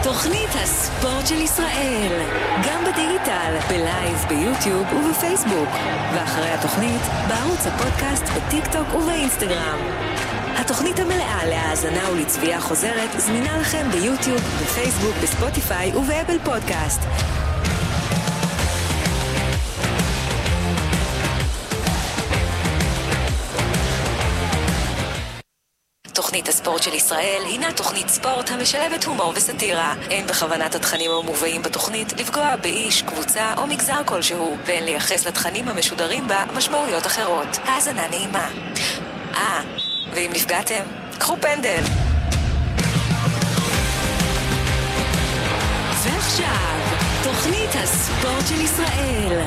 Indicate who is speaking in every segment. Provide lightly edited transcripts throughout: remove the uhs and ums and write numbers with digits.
Speaker 1: תוכנית הספורט של ישראל, גם בדיגיטל, בלייב, ביוטיוב ובפייסבוק, ואחרי התוכנית בערוץ הפודקאסט, בטיק טוק ובאינסטגרם. התוכנית המלאה להאזנה ולצביעה חוזרת זמינה לכם ביוטיוב, בפייסבוק, בספוטיפיי ובאפל פודקאסט. תוכנית הספורט של ישראל הינה תוכנית ספורט המשלבת הומור וסטירה. אין בכוונת התכנים המובאים בתוכנית לפגוע באיש, קבוצה או מגזר כלשהו, ואין לייחס לתכנים המשודרים בה משמעויות אחרות. האזנה נעימה. ואם נפגעתם, קחו פנדל. ועכשיו, תוכנית הספורט של ישראל.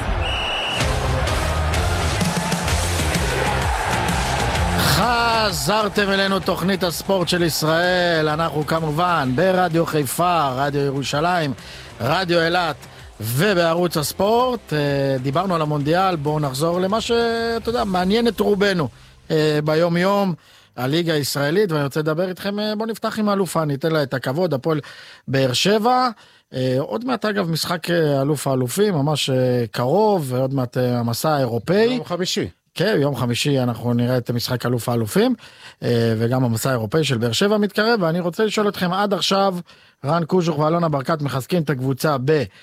Speaker 2: חזרתם אלינו תוכנית הספורט של ישראל. אנחנו כמובן ברדיו חיפה, רדיו ירושלים, רדיו אילת ובערוץ הספורט. דיברנו על המונדיאל, בואו נחזור למה שאתה יודע, מעניין את רובנו ביום יום, הליגה הישראלית, ואני רוצה לדבר איתכם. בואו נפתח עם האלופה, ניתן לה את הכבוד, הפועל באר שבע. עוד מעט אגב משחק אלוף האלופים, ממש קרוב, ועוד מעט המסע האירופאי.
Speaker 3: יום חמישי.
Speaker 2: כן, יום חמישי אנחנו נראה את משחק אלוף האלופים, וגם המסע האירופאי של באר שבע מתקרב, ואני רוצה לשאול אתכם, עד עכשיו רן קוז'וך ואלונה ברקת מחזקים את הקבוצה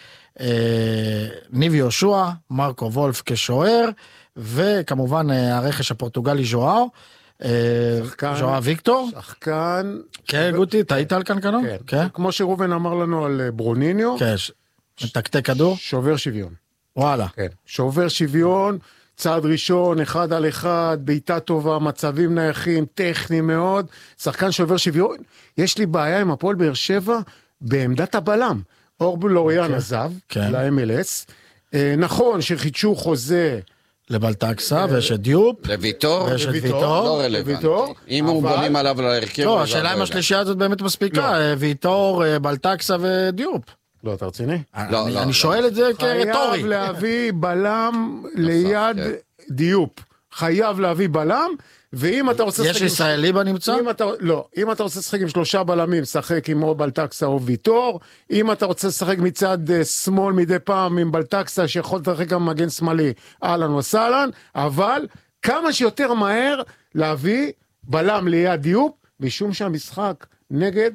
Speaker 2: בניב יהושע, מרקו וולף כשוער, וכמובן הרכש הפורטוגלי ז'ואאו, ז'ואאו ויקטור.
Speaker 3: שחקן.
Speaker 2: כן, גוטי, טעית על קנקנו?
Speaker 3: כן. כמו שרובן אמר לנו על ברוניניו.
Speaker 2: כן, מתקתק כדור.
Speaker 3: שובר שוויון.
Speaker 2: וואלה.
Speaker 3: כן, שובר שוויון. צעד ראשון, 1 על 1, בעיטה טובה, מצבים נייחים, טכני מאוד, שחקן שובר שוויון. יש לי בעיה עם הפועל באר שבע בעמדת הבלם. אורבו לוריאן עזב ל-MLS. נכון שחידשו חוזה
Speaker 2: לבלטקסה ויש את דיופ.
Speaker 4: לויטור.
Speaker 3: לא
Speaker 4: רלוונטי. אם הוא בונים עליו להרכב.
Speaker 2: לא, השאלה אם השלישייה הזאת באמת מספיקה. ויטור, בלטקסה ודיופ.
Speaker 3: לא, אתה רציני?
Speaker 2: אני שואל את זה כרטורי.
Speaker 3: חייב להביא בלם ליד דיופ. חייב להביא בלם, ואם אתה רוצה...
Speaker 2: יש ישראלי בנמצא?
Speaker 3: לא, אם אתה רוצה לשחק עם 3 בלמים, שחק עם או בלטקסה או ויטור. אם אתה רוצה לשחק מצד שמאל מדי פעם עם בלטקסה, שיכול לשחק גם מגן שמאלי, אהלן וסהלן, אבל כמה שיותר מהר להביא בלם ליד דיופ, משום שהמשחק נגד...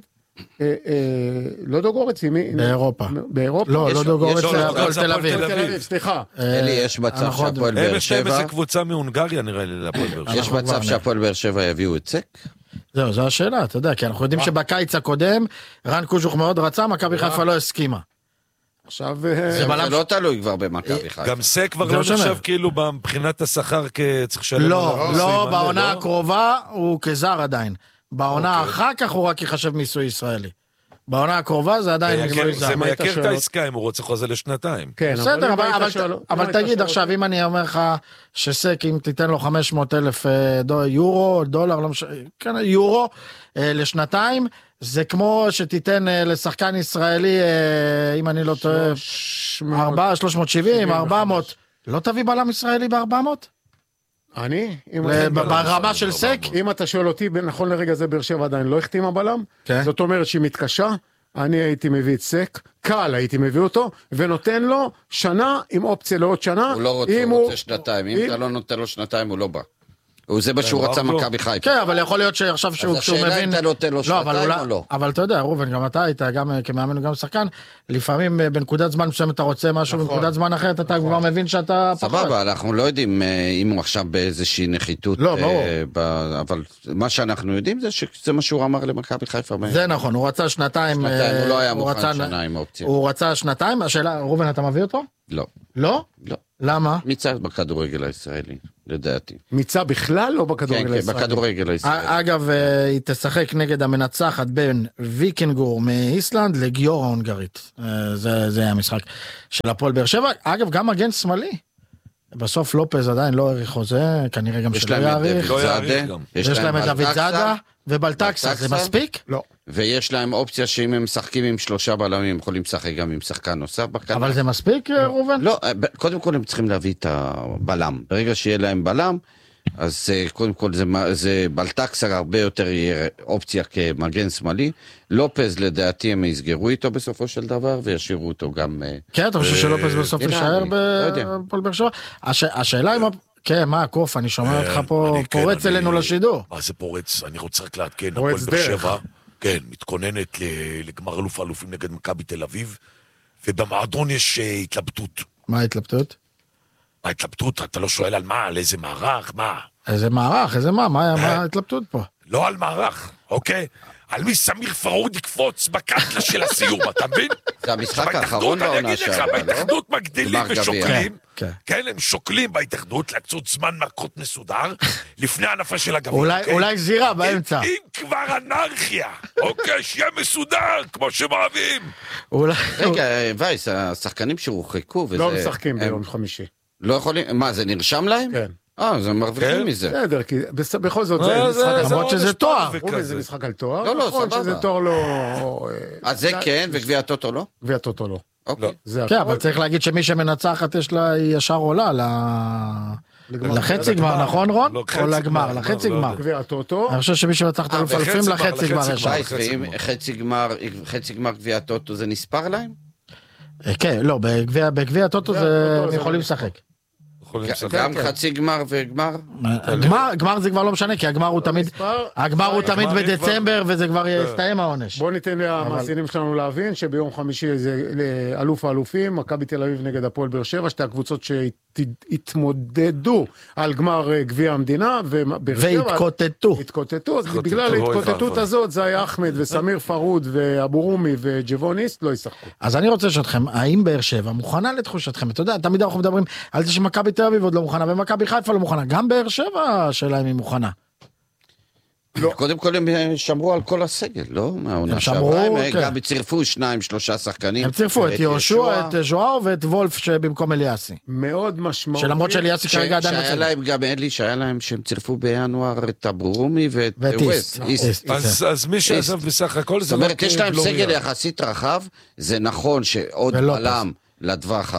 Speaker 3: לא דוגורץ,
Speaker 2: באירופה. לא דוגורץ, הפועל תל אביב.
Speaker 3: סליחה.
Speaker 4: אלי, יש מצב שהפועל באר שבע...
Speaker 5: זה קבוצה מהונגריה נראה לי להפועל באר שבע.
Speaker 4: יש מצב שהפועל באר שבע יביאו את סק?
Speaker 2: זו השאלה, אתה יודע, כי אנחנו יודעים שבקיץ הקודם, רן קוז'וך מאוד רצה, מכבי חיפה לא הסכימה.
Speaker 3: עכשיו...
Speaker 4: זה לא תלוי כבר במכבי חיפה.
Speaker 5: גם סק כבר לא נחשב כאילו מבחינת השכר כצריך שלם.
Speaker 2: לא, בעונה הקרובה הוא כזר עדיין. בעונה אחר כך הוא רק יחשב מיסוי ישראלי. בעונה הקרובה זה עדיין...
Speaker 5: זה מייקר את העסקה אם הוא רוצה חוזה לשנתיים.
Speaker 3: כן,
Speaker 2: בסדר, אבל תגיד עכשיו, אם אני אומר לך שסק, אם תיתן לו 500,000 יורו, דולר, לא משנה, יורו, לשנתיים, זה כמו שתיתן לשחקן ישראלי, אם אני לא טועה, 370, 400, לא תביא בלם ישראלי ב-400? ברמה של סק?
Speaker 3: אם אתה שואל אותי, נכון לרגע זה באר שבע עדיין לא החתימה בלם, זאת אומרת שהיא מתקשה, אני הייתי מביא את סק, קל הייתי מביא אותו, ונותן לו שנה עם אופציה לעוד שנה.
Speaker 4: הוא לא רוצה, הוא רוצה שנתיים, אם אתה לא נותן לו שנתיים הוא לא בא. זה מה שהוא רצה מכבי חיפה.
Speaker 2: כן, אבל יכול להיות שעכשיו שהוא מבין...
Speaker 4: אז השאלה אם אתה נותן לו שנתיים או לא.
Speaker 2: אבל אתה יודע, רובן, גם אתה היית, גם כמאמן וגם שחקן, לפעמים בנקודת זמן מסוים אתה רוצה משהו, בנקודת זמן אחרת אתה כבר מבין שאתה פחות.
Speaker 4: סבבה, אנחנו לא יודעים אם הוא עכשיו באיזושהי נחיתות.
Speaker 2: לא, ברור.
Speaker 4: אבל מה שאנחנו יודעים זה שזה מה שהוא אמר למכבי חיפה.
Speaker 2: זה נכון, הוא רצה שנתיים.
Speaker 4: הוא לא היה מוכן שנה עם אופציה.
Speaker 2: הוא רצה שנתיים, השאלה, רובן, אתה מביא אותו?
Speaker 4: לא.
Speaker 2: לא?
Speaker 4: לא.
Speaker 2: למה?
Speaker 4: מיצה בכדורגל הישראלי, לדעתי.
Speaker 3: מיצה בכלל או בכדורגל הישראלי?
Speaker 4: כן, בכדורגל הישראלי.
Speaker 2: אגב, היא תשחק נגד המנצחת בין ויקינגור מאיסלנד לגיורא ההונגרית. זה היה המשחק של הפועל באר שבע. אגב, גם מגן שמאלי. בסוף לופז עדיין לא העריך חוזה, כנראה גם שלא יעריך. יש להם את דוד זאדה ובלטקסה, זה מספיק?
Speaker 3: לא.
Speaker 4: ויש להם אופציה שאם הם משחקים עם 3 בלמים, הם יכולים לשחק גם עם שחקן נוסף בכנף.
Speaker 2: אבל זה מספיק, רובן?
Speaker 4: לא, קודם כל הם צריכים להביא את הבלם. ברגע שיהיה להם בלם, אז קודם כל זה בלטקסה הרבה יותר אופציה כמגן שמאלי. לופז לדעתי הם יסגרו איתו בסופו של דבר וישאירו אותו גם...
Speaker 2: כן, אתה חושב שלופז בסוף יישאר בפועל באר שבע? השאלה אם... כן, מה הקוף, אני שומע אותך פה פורץ אלינו לשידור.
Speaker 5: מה זה פורץ? אני רוצה רק לעדכן, הפועל באר שבע, כן, מתכוננת לגמר אלוף האלופים נגד מכבי תל אביב, ובמועדון יש התלבטות.
Speaker 2: מה ההתלבטות?
Speaker 5: מה ההתלבטות? אתה לא שואל על מה, על איזה מערך, מה?
Speaker 2: איזה מערך, איזה מה ההתלבטות פה?
Speaker 5: לא על מערך, אוקיי? על מי סמיר פרוד יקפוץ בקטלה של הסיום, אתה מבין?
Speaker 4: זה המשחק האחרון בעונה שעברה, לא?
Speaker 5: בהתאחדות מגדילים ושוקלים,
Speaker 2: כן.
Speaker 5: כן, הם שוקלים בהתאחדות להקצות זמן מכות מסודר, לפני הנפה של הגביע.
Speaker 2: אולי זירה באמצע.
Speaker 5: אם כבר אנרכיה, אוקיי, שיהיה מסודר, כמו שמאוהבים.
Speaker 4: רגע, וייס, השחקנים שהורחקו,
Speaker 3: לא משחקים ביום חמישי.
Speaker 4: לא יכולים, מה, זה נרשם להם?
Speaker 3: כן.
Speaker 4: אז הם מרוויחים מזה.
Speaker 3: בסדר, כי בכל זאת זה משחק...
Speaker 2: למרות שזה תואר.
Speaker 3: זה משחק על תואר.
Speaker 4: לא,
Speaker 3: נכון
Speaker 4: סבבה.
Speaker 3: שזה תואר לא...
Speaker 4: אז זה כן, וגביע הטוטו לא?
Speaker 3: גביע הטוטו לא.
Speaker 4: אוקיי.
Speaker 2: כן, אבל צריך להגיד שמי שמנצחת יש לה ישר עולה לחצי גמר, נכון רון? או לגמר, לחצי גמר.
Speaker 3: גביע הטוטו.
Speaker 2: אני חושב שמי שמנצח את אלוף אלופים לחצי גמר ישר.
Speaker 4: ואם חצי גמר גביע הטוטו זה נספר להם?
Speaker 2: כן, לא, בגביע הטוטו הם יכולים לשחק.
Speaker 4: גם חצי גמר וגמר?
Speaker 2: גמר זה כבר לא משנה, כי הגמר הוא תמיד בדצמבר, וזה כבר יסתיים העונש.
Speaker 3: בוא ניתן למאזינים שלנו להבין שביום חמישי זה אלוף האלופים, מכבי תל אביב נגד הפועל באר שבע, שתי הקבוצות שהתמודדו על גמר גביע המדינה, והתקוטטו, אז בגלל ההתקוטטות הזאת, זה היה אחמד וסמיר פרוד ואבו רומי וג'בוניסט, לא ישחקו.
Speaker 2: אז אני רוצה לשאלתכם, האם באר שבע מוכנה לתחושתכם? אתה יודע, תמיד אנחנו מדברים על זה שמכבי תל אביב עוד לא מוכנה, ומכבי חיפה לא מוכנה, גם באר שבע השאלה אם היא מוכנה.
Speaker 4: קודם כל הם שמרו על כל הסגל, לא?
Speaker 2: הם שמרו, כן.
Speaker 4: גם צירפו 2-3 שחקנים.
Speaker 2: הם צירפו את יהושע, את ז'ואאו ואת וולף שבמקום אליאסי.
Speaker 3: מאוד משמעותי.
Speaker 2: שלמרות שאליאסי כרגע עדיין
Speaker 4: שהיה להם גם אלי, שהיה להם שהם צירפו בינואר את אבו רומי ואת
Speaker 2: איסט.
Speaker 5: אז מי שעזב בסך הכל זה...
Speaker 4: זאת אומרת, יש להם סגל יחסית רחב, זה נכון שעוד בלם לדווח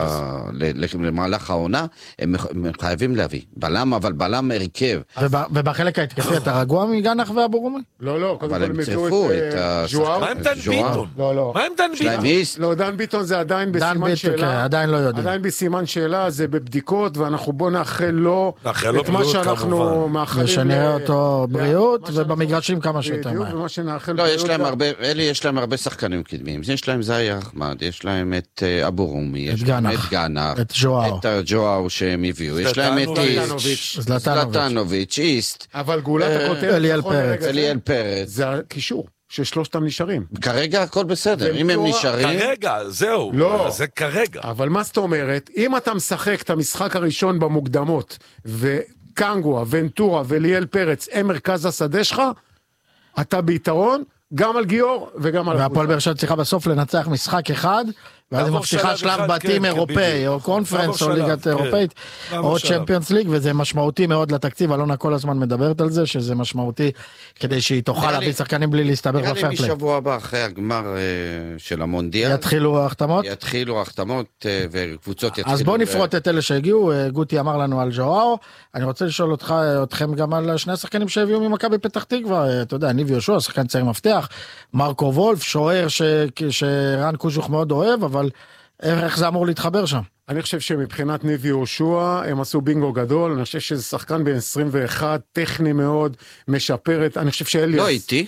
Speaker 4: למהלך העונה, הם חייבים להביא בלם, אבל בלם הרכב.
Speaker 2: ובחלק ההתקפי אתה רגוע מגנח ואבו רומי?
Speaker 3: לא,
Speaker 4: אבל הם צירפו את
Speaker 3: ז'ואאו.
Speaker 5: מה עם דן ביטון?
Speaker 3: לא.
Speaker 5: מה עם דן ביטון?
Speaker 3: לא, דן ביטון זה עדיין בסימן שאלה.
Speaker 2: עדיין לא יודעים.
Speaker 3: עדיין בסימן שאלה, זה בבדיקות, ואנחנו בוא נאחל לו את מה שאנחנו מאחלים.
Speaker 2: ושנראה אותו בריאות, ובמגרשים כמה שיותר מהר.
Speaker 4: לא, יש להם הרבה שחקנים קדמיים. יש להם זאי אחמד, יש להם את אבו רומי, יש להם את גנח,
Speaker 2: את ז'ואאו
Speaker 4: שהם הביאו, יש להם את זלטנוביץ', איסט,
Speaker 3: אבל גאולת הכותרת,
Speaker 4: אליאל פרץ,
Speaker 3: זה הקישור ששלושתם נשארים.
Speaker 4: כרגע הכל בסדר, אם הם נשארים...
Speaker 5: כרגע, זהו, זה כרגע.
Speaker 3: אבל מה זאת אומרת, אם אתה משחק את המשחק הראשון במוקדמות, וקנגואה, ונטורה ואליאל פרץ, הם מרכז השדה שלך, אתה ביתרון, גם על גיאור וגם על...
Speaker 2: והפועל באר שבע צריכה בסוף לנצח משחק אחד, ואז היא מבטיחה שלב בתים אירופאי, או קונפרנס, או ליגת אירופאית, או צ'מפיונס ליג, וזה משמעותי מאוד לתקציב. אלונה כל הזמן מדברת על זה, שזה משמעותי, כדי שהיא תוכל להביא שחקנים בלי להסתבר בפרפלי.
Speaker 4: נראה לי משבוע הבא, אחרי הגמר של המונדיאל,
Speaker 2: יתחילו
Speaker 4: ההחתמות, וקבוצות יתחילו...
Speaker 2: אז בוא נפרוט את אלה שהגיעו. גוטי אמר לנו על ז'ואאו, אני רוצה לשאול אתכם גם על שני השחקנים שהביאו ממכבי פתח תקווה. אתה יודע, ניב יהושע, שחקן צעיר מפתח, מרקו וולף, שוער שרן קוז'וך מאוד אוהב, אבל איך זה אמור להתחבר שם?
Speaker 3: אני חושב שמבחינת ניב יהושע הם עשו בינגו גדול. אני חושב שזה שחקן בין 21, טכני מאוד, משפרת. אני חושב שאליאס...
Speaker 4: לא איתי.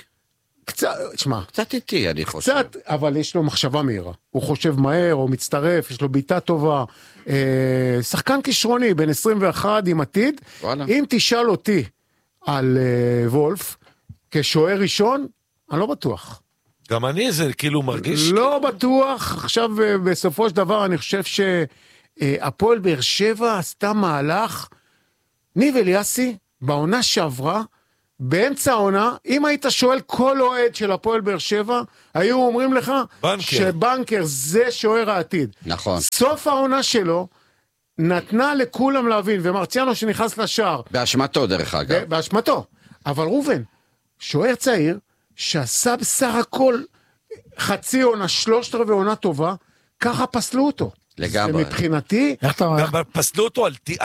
Speaker 3: קצת
Speaker 4: איתי, אני חושב.
Speaker 3: קצת, אבל יש לו מחשבה מהירה. הוא חושב מהר, הוא מצטרף, יש לו ביטה טובה. שחקן כישרוני, בין 21 עם עתיד. אם תשאל אותי על וולף, כשוער ראשון, אני לא בטוח.
Speaker 5: גם אני זה כאילו מרגיש...
Speaker 3: לא בטוח. עכשיו בסופו של דבר אני חושב שהפועל באר שבע עשתה מהלך. ניב אליאסי בעונה שעברה, באמצע העונה, אם היית שואל כל אוהד של הפועל באר שבע, היו אומרים לך שבנקר זה שוער העתיד.
Speaker 4: נכון.
Speaker 3: סוף העונה שלו נתנה לכולם להבין, ומרציאנו שנכנס לשער.
Speaker 4: באשמתו דרך אגב.
Speaker 3: באשמתו. אבל רובן, שוער צעיר, שעשה בסך הכל חצי עונה, 3/4 עונה טובה, ככה פסלו אותו.
Speaker 4: לגמרי.
Speaker 3: מבחינתי...
Speaker 5: גם פסלו אותו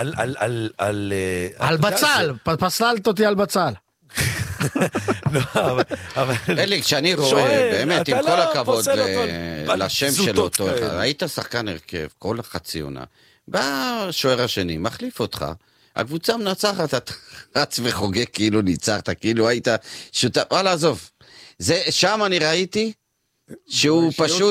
Speaker 2: על בצל, פסלת אותי על בצל.
Speaker 4: אלי, כשאני רואה, באמת, עם כל הכבוד לשם של אותו אחד, היית שחקן הרכב, כל חצי עונה, בא שוער השני, מחליף אותך, הקבוצה מנצחת, אתה רץ וחוגג כאילו ניצחת, כאילו היית שותף, וואלה, עזוב. שם אני ראיתי שהוא פשוט,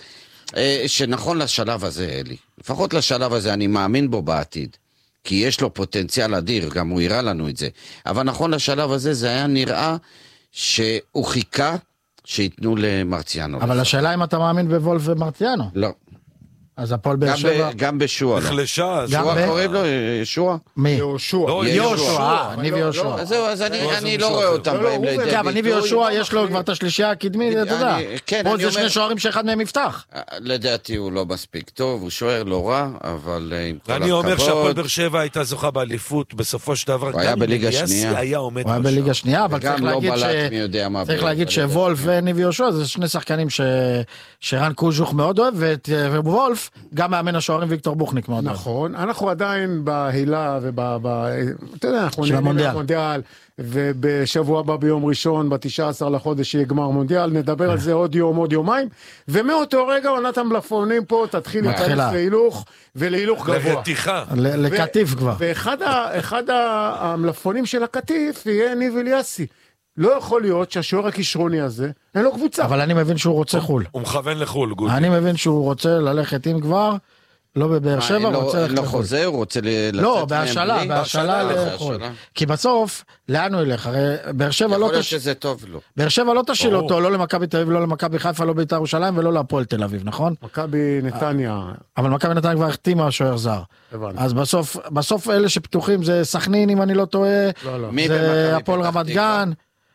Speaker 4: שנכון לשלב הזה, אלי, לפחות לשלב הזה, אני מאמין בו בעתיד. כי יש לו פוטנציאל אדיר, גם הוא יראה לנו את זה. אבל נכון לשלב הזה, זה היה נראה שהוא חיכה שיתנו למרציאנו.
Speaker 2: אבל השאלה אם אתה מאמין בוולף ומרציאנו.
Speaker 4: לא.
Speaker 2: אז הפועל באר שבע...
Speaker 4: גם בשועה.
Speaker 5: נחלשה.
Speaker 4: שועה קוראים לו ישועה?
Speaker 2: מי?
Speaker 3: יהושע.
Speaker 2: ניב יהושע.
Speaker 4: אז זהו, אז אני לא רואה אותם בהם לידי ביטוי.
Speaker 2: אבל ניב יהושע יש לו כבר את השלישייה הקדמית, אתה יודע. פה זה שני שוערים שאחד מהם יפתח.
Speaker 4: לדעתי הוא לא מספיק טוב, הוא שוער לא רע, אבל עם כל הכבוד...
Speaker 5: אני אומר שהפועל באר שבע הייתה זוכה באליפות, בסופו של דבר...
Speaker 4: הוא היה בליגה שנייה.
Speaker 2: הוא היה בליגה שנייה, אבל צריך להגיד שוולף וניב יהושע זה שני שחקנים שרן קוז'וך מאוד אוהב, ווולף גם מאמן השוערים ויקטור בוכניק מאוד.
Speaker 3: נכון, אנחנו עדיין בהילה אתה יודע, אנחנו נהנים מהמונדיאל, ובשבוע הבא ביום ראשון, ב-19 לחודש יהיה גמר מונדיאל, נדבר על זה עוד יום, עוד יומיים, ומאותו רגע עונת המלפפונים פה, תתחיל להיכנס להילוך, ולהילוך גבוה.
Speaker 5: לרתיחה.
Speaker 2: לקטיף כבר.
Speaker 3: ואחד המלפפונים של הקטיף יהיה ניב אליאסי. לא יכול להיות שהשוער הכישרוני הזה, אין לו קבוצה.
Speaker 2: אבל אני מבין שהוא רוצה חול.
Speaker 5: הוא מכוון לחול, גודי.
Speaker 2: אני מבין שהוא רוצה ללכת עם כבר, לא בבאר שבע, רוצה ללכת
Speaker 4: לחול. לא חוזה, הוא רוצה לצאת...
Speaker 2: לא, בהשאלה לחול. כי בסוף, לאן הוא ילך? הרי באר שבע לא...
Speaker 4: יכול להיות שזה טוב לו.
Speaker 2: באר שבע לא תשיל אותו, לא למכבי תל אביב, לא למכבי חיפה, לא בית"ר ירושלים, ולא להפועל תל אביב, נכון?
Speaker 3: מכבי נתניה.
Speaker 2: אבל מכבי נתניה כבר החתימה שוער זר. אז בסוף אלה שפתוחים זה סכנין, אם אני לא טועה, זה הפועל רמת גן.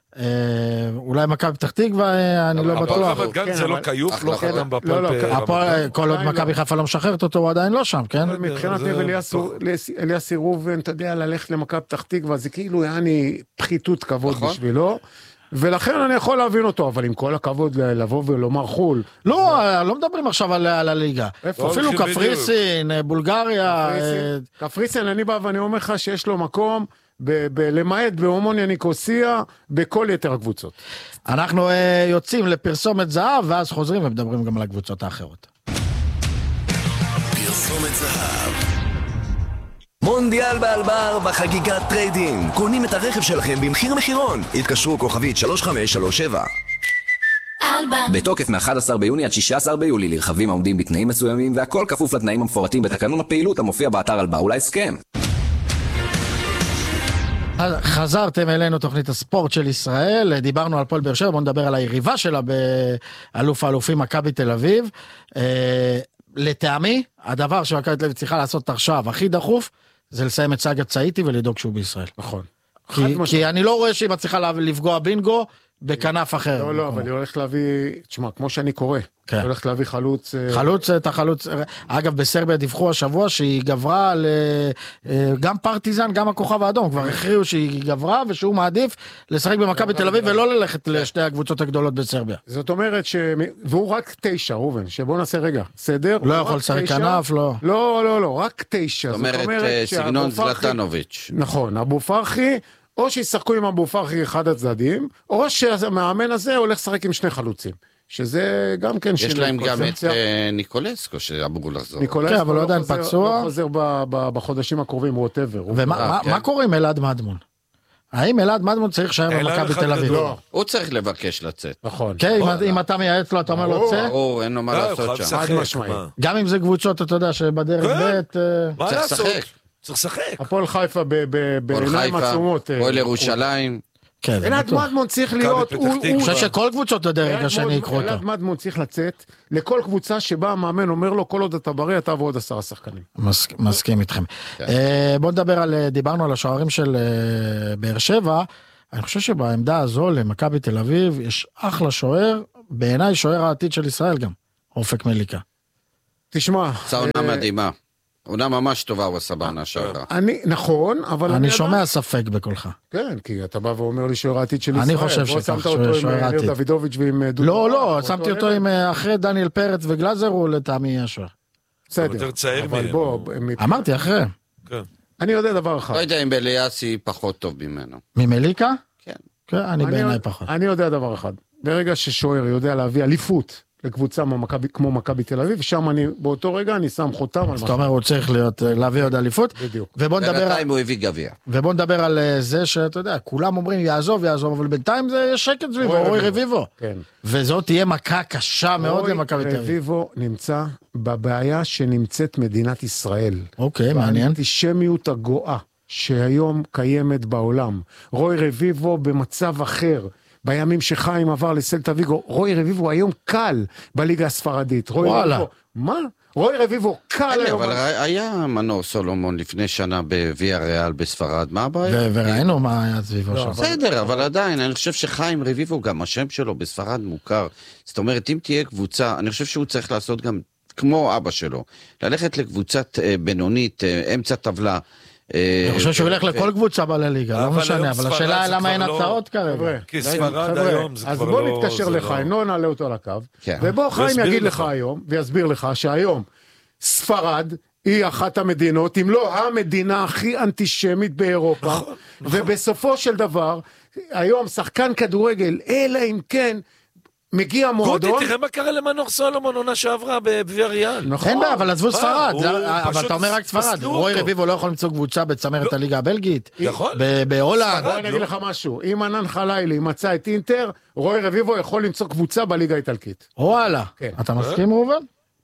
Speaker 2: אולי מכבי פתח תקווה, אני לא בטוח.
Speaker 5: הפועל רמת גן זה לא קיוף, לא חתם בפועל.
Speaker 2: כל עוד מכבי חיפה לא משחררת אותו, הוא עדיין לא שם, כן?
Speaker 3: מבחינת אליאסי ראובן, אתה יודע, ללכת למכבי פתח תקווה, זה כאילו יעני פחיתות כבוד בשבילו, ולכן אני יכול להבין אותו, אבל עם כל הכבוד לבוא ולומר חול.
Speaker 2: לא מדברים עכשיו על הליגה. אפילו קפריסין, בולגריה.
Speaker 3: קפריסין, אני בא ואני אומר לך שיש לו מקום, למעט בהומוניה ניקוסיה, בכל יתר הקבוצות.
Speaker 2: אנחנו יוצאים לפרסומת זהב, ואז חוזרים ומדברים גם על הקבוצות האחרות.
Speaker 6: פרסומת זהב. מונדיאל באלבר בחגיגת טריידין. קונים את הרכב שלכם במחיר מחירון. התקשרו כוכבית 3537. בתוקף מ-11 ביוני עד 16 ביולי לרכבים העומדים בתנאים מסוימים, והכל כפוף לתנאים המפורטים בתקנון הפעילות המופיע באתר אלבר ולהסכם.
Speaker 2: חזרתם אלינו תוכנית הספורט של ישראל, דיברנו על הפועל באר שבע, בואו נדבר על היריבה שלה באלוף האלופים מכבי תל אביב. לטעמי, הדבר שמכבי תל אביב צריכה לעשות עכשיו הכי דחוף, זה לסיים את סאגת צאיטי ולדאוג שהוא בישראל.
Speaker 3: נכון.
Speaker 2: כי אני לא רואה שהיא מצליחה לפגוע בינגו בכנף אחר.
Speaker 3: לא, אבל היא הולכת להביא, תשמע, כמו שאני קורא, היא הולכת להביא חלוץ...
Speaker 2: חלוץ, אגב, בסרביה דיווחו השבוע שהיא גברה על גם פרטיזן, גם הכוכב האדום, כבר הכריעו שהיא גברה ושהוא מעדיף לשחק במכבי תל אביב ולא ללכת לשתי הקבוצות הגדולות בסרביה.
Speaker 3: זאת אומרת והוא רק 9, ראובן, שבוא נעשה רגע, סדר?
Speaker 2: לא יכול לשחק כנף, לא.
Speaker 3: לא, רק 9.
Speaker 4: זאת אומרת, סגנון זלטנוביץ'.
Speaker 3: נכון, אבו פרחי, או שישחקו עם אבו פרחי אחד הצדדים, או שהמאמן הזה הולך לשחק עם שני חלוצים. שזה גם כן...
Speaker 4: יש להם גם את ניקולסקו שאמור לחזור.
Speaker 2: כן, אבל לא עדיין פצוע.
Speaker 3: לא חוזר בחודשים הקרובים, ווטאבר.
Speaker 2: ומה קורה עם אלעד מדמון? האם אלעד מדמון צריך לשאר במכבי תל אביב?
Speaker 4: הוא צריך לבקש לצאת.
Speaker 3: נכון.
Speaker 2: כן, אם אתה מייעץ לו, אתה אומר לו צא?
Speaker 4: אין לו מה לעשות שם.
Speaker 2: גם אם זה קבוצות, אתה יודע, שבדרך ב'
Speaker 4: צריך לשחק.
Speaker 3: הפועל חיפה בעיניים עצומות.
Speaker 4: הפועל ירושלים.
Speaker 3: אלעד מדמון צריך להיות...
Speaker 2: אני חושב שכל קבוצות הדרג השני יקחו אותו.
Speaker 3: אלעד מדמון צריך לצאת לכל קבוצה שבה המאמן אומר לו, כל עוד אתה בריא, אתה ועוד 10 שחקנים.
Speaker 2: מסכים איתכם. בואו נדבר דיברנו על השוערים של באר שבע. אני חושב שבעמדה הזו למכבי תל אביב יש אחלה שוער, בעיניי שוער העתיד של ישראל גם, אופק מליקה.
Speaker 3: תשמע.
Speaker 4: צעונה מדהימה. עונה ממש טובה הוא עשה בעונה שעברה.
Speaker 3: נכון, אבל...
Speaker 2: אני שומע ספק בקולך.
Speaker 3: כן, כי אתה בא ואומר לי שוער העתיד של ישראל.
Speaker 2: אני חושב שכך, שוער העתיד.
Speaker 3: דוידוביץ' ועם...
Speaker 2: לא, שמתי אותו עם אחרי דניאל פרץ וגלזר, הוא לטעמי השוער.
Speaker 3: בסדר. אבל בוא...
Speaker 2: אמרתי אחרי.
Speaker 3: אני יודע דבר אחד.
Speaker 4: לא יודע אם אליאסי פחות טוב ממנו.
Speaker 2: ממליקה?
Speaker 4: כן.
Speaker 2: כן, אני בעיניי פחות.
Speaker 3: אני יודע דבר אחד. ברגע ששוער יודע להביא אליפות לקבוצה כמו מכבי תל אביב, ושם באותו רגע אני שם חותם על משהו.
Speaker 2: זאת אומרת, הוא צריך להביא עוד אליפות.
Speaker 3: בדיוק.
Speaker 4: בינתיים הוא הביא גביע.
Speaker 2: ובוא נדבר על זה שאתה יודע, כולם אומרים יעזוב, אבל בינתיים זה שקט סביבו, רוי רביבו.
Speaker 3: כן.
Speaker 2: וזאת תהיה מכה קשה מאוד למכבי תל אביב.
Speaker 3: רוי רביבו נמצא בבעיה שנמצאת מדינת ישראל.
Speaker 2: אוקיי, מעניין.
Speaker 3: האנטישמיות הגואה שהיום קיימת בעולם. רוי רביבו במצב אחר. בימים שחיים עבר לסלטה ויגו, רוי רביבו היום קל בליגה הספרדית.
Speaker 2: וואלה.
Speaker 3: מה? רוי רביבו קל היום.
Speaker 4: אבל היה מנור סולומון לפני שנה בוויה ריאל בספרד, מה הבעיה?
Speaker 2: וראינו מה היה סביבו שם.
Speaker 4: בסדר, אבל עדיין, אני חושב שחיים רביבו, גם השם שלו בספרד מוכר. זאת אומרת, אם תהיה קבוצה, אני חושב שהוא צריך לעשות גם, כמו אבא שלו, ללכת לקבוצת בינונית, אמצע טבלה,
Speaker 2: אני חושב שהוא ילך לכל קבוצה בליגה, לא משנה, אבל השאלה למה אין הצעות כרגע.
Speaker 5: כי ספרד היום זה כבר לא...
Speaker 3: אז בוא נתקשר לחיים, לא נעלה אותו על הקו, ובוא חיים יגיד לך היום, ויסביר לך שהיום ספרד היא אחת המדינות, אם לא המדינה הכי אנטישמית באירופה, ובסופו של דבר, היום שחקן כדורגל, אלא אם כן, מגיע מועדון...
Speaker 5: גודי, תראה מה קרה למנור סולומון עונה שעברה בוויה ריאל.
Speaker 2: אין בעיה, אבל עזבו ספרד. אבל אתה אומר רק ספרד. רוי רביבו לא יכול למצוא קבוצה בצמרת הליגה הבלגית.
Speaker 5: נכון.
Speaker 2: בהולנד.
Speaker 3: בוא נגיד לך משהו. אם ענן חלילי מצא את אינטר, רוי רביבו יכול למצוא קבוצה בליגה האיטלקית.
Speaker 2: וואלה. אתה מסכים, ראובן?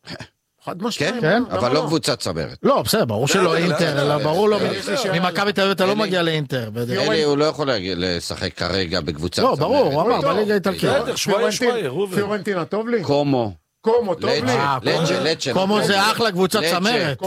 Speaker 3: חד משמעית.
Speaker 4: כן, אבל לא קבוצת צמרת.
Speaker 2: לא, בסדר, ברור שלא אינטר, אלא ברור לו, ממכבי תל אביב אתה לא מגיע לאינטר.
Speaker 4: אלי, הוא לא יכול לשחק כרגע בקבוצת צמרת.
Speaker 2: לא, ברור, הוא אמר, בליגה האיטלקית.
Speaker 3: פיורנטינה טוב לי?
Speaker 4: קומו.
Speaker 3: קומו טוב לי?
Speaker 4: לצ'ה.
Speaker 2: קומו זה אחלה קבוצת צמרת.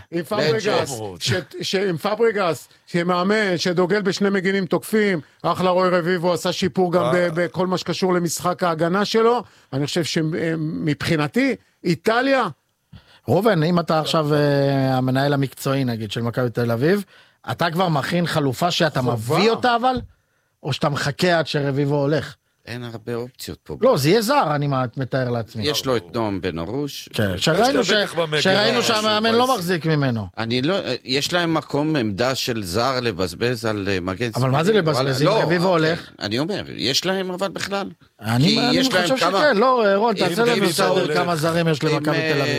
Speaker 3: עם פאבריגס, שמאמן, שדוגל בשני מגינים תוקפים, אחלה רוי רביבו עשה שיפור גם בכל מה שקשור למשחק ההגנה שלו. אני חושב שמבחינתי, איטליה,
Speaker 2: ראובן, אם אתה עכשיו המנהל המקצועי, נגיד, של מכבי תל אביב, אתה כבר מכין חלופה שאתה מביא אותה, אבל? או שאתה מחכה עד שרביבו הולך?
Speaker 4: אין הרבה אופציות פה.
Speaker 2: לא, זה יהיה זר, אני מתאר לעצמי.
Speaker 4: יש לו את נועם בן ארוש.
Speaker 2: כן, שראינו שהמאמן לא מחזיק ממנו.
Speaker 4: יש להם מקום עמדה של זר לבזבז על מגן.
Speaker 2: אבל מה זה לבזבז? אם רביבו הולך?
Speaker 4: אני אומר, יש להם אבל בכלל.
Speaker 2: אני חושב שכן, לא, רון, תעשה לנו סדר כמה זרים יש למכבי תל אביב.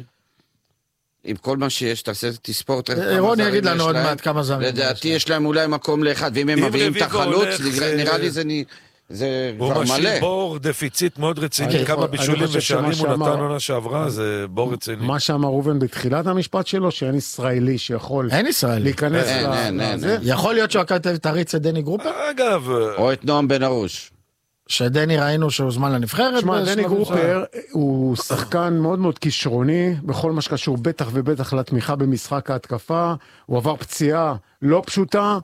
Speaker 4: עם כל מה שיש, תעשה תספורט.
Speaker 2: רון יגיד לנו עוד מעט כמה זרים.
Speaker 4: לדעתי יש להם אולי מקום לאחד, ואם הם מביאים את החלוץ, נראה לי זה כבר מלא.
Speaker 5: הוא משאיר בור דפיציט מאוד רציני, כמה בישולים ושערים הוא נתן עונה שעברה, זה בור רציני.
Speaker 3: מה שאמר ראובן בתחילת המשפט שלו, שאין ישראלי שיכול להיכנס לזה.
Speaker 2: יכול להיות שהכתב תריץ את דני גרופר?
Speaker 5: אגב.
Speaker 4: או את נועם בן ארוש.
Speaker 2: שדני ראינו שהוא זמן לנבחרת.
Speaker 3: שמע, דני גרופר הוא שחקן מאוד מאוד כישרוני, בכל מה שקשור בטח ובטח לתמיכה במשחק ההתקפה, הוא עבר פציעה לא פשוטה,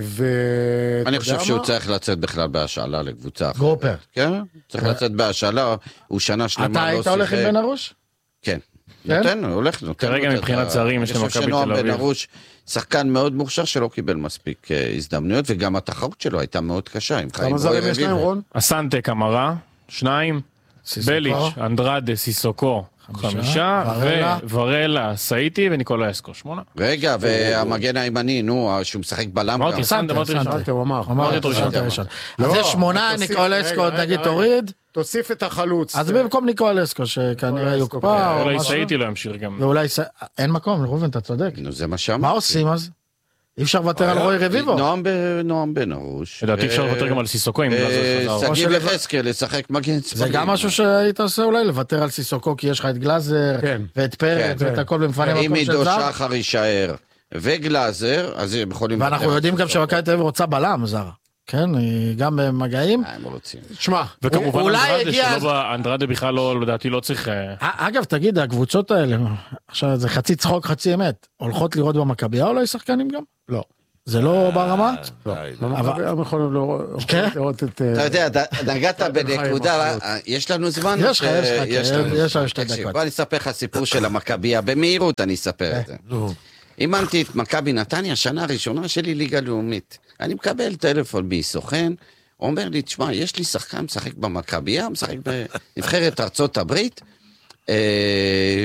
Speaker 4: אני חושב שהוא צריך לצאת בכלל בהשאלה לקבוצה אחרת.
Speaker 2: גרופר.
Speaker 4: כן, צריך לצאת בהשאלה, הוא שנה שלמה לא שיחק.
Speaker 2: אתה היית הולך עם בן ארוש?
Speaker 4: כן. נותן, הולך.
Speaker 7: כרגע מבחינת זרים יש למכבי תל אביב.
Speaker 4: אני חושב שנועם בן ארוש, שחקן מאוד מוכשר שלא קיבל מספיק הזדמנויות, וגם התחרות שלו הייתה מאוד קשה.
Speaker 3: כמה זרים יש להם, רון?
Speaker 7: אסנטה קמרה, 2, בליץ', אנדרדה, סיסוקו, 5, וורלה, סאיטי וניקולה אסקו, 8.
Speaker 4: רגע, והמגן הימני, נו, שהוא משחק בלם גם.
Speaker 3: סנטה, הוא אמר.
Speaker 2: אז יש 8, ניקולה אסקו, נגיד תוריד.
Speaker 3: תוסיף את החלוץ.
Speaker 2: אז במקום ניקולה אסקו, שכנראה יוקפא.
Speaker 7: אולי סאיטי לא ימשיך גם.
Speaker 2: ואולי אין מקום, ראובן, אתה צודק.
Speaker 4: זה מה שאמרתי.
Speaker 2: מה עושים אז? אי אפשר לוותר על רוי רביבו.
Speaker 4: נועם בן ארוש.
Speaker 7: לדעתי אפשר לוותר גם על סיסוקו.
Speaker 4: סגיב לחזקאל, לשחק מגן צפרים.
Speaker 2: זה גם משהו שהיית עושה אולי, לוותר על סיסוקו, כי יש לך את גלאזר, ואת פרץ, ואת הכל במפני מקום של זר.
Speaker 4: אם עידו שחר יישאר, וגלאזר, אז הם יכולים...
Speaker 2: ואנחנו יודעים גם שמכבי תל אביב רוצה בלם זר. כן, גם במגעים.
Speaker 4: הם רוצים.
Speaker 2: שמע,
Speaker 7: וכמובן אנדרדה בכלל לא, לדעתי לא צריך...
Speaker 2: אגב, תגיד, הקבוצות האלה, עכשיו זה חצי צחוק, חצי אמת, הולכות לראות במכבייה אולי שחקנים גם?
Speaker 3: לא.
Speaker 2: זה לא ברמה?
Speaker 3: לא. במכבייה הם יכולים לראות את...
Speaker 4: אתה יודע, נגעת בנקודה, יש לנו זמן?
Speaker 2: יש לנו 2 דקות.
Speaker 4: בוא אני אספר לך סיפור של המכבייה, במהירות אני אספר את זה. אימנתי את מכבי נתניה, שנה הראשונה שלי ליגה לאומית. אני מקבל טלפון מסוכן, אומר לי, תשמע, יש לי שחקן משחק במכבייה, משחק בנבחרת ארצות הברית,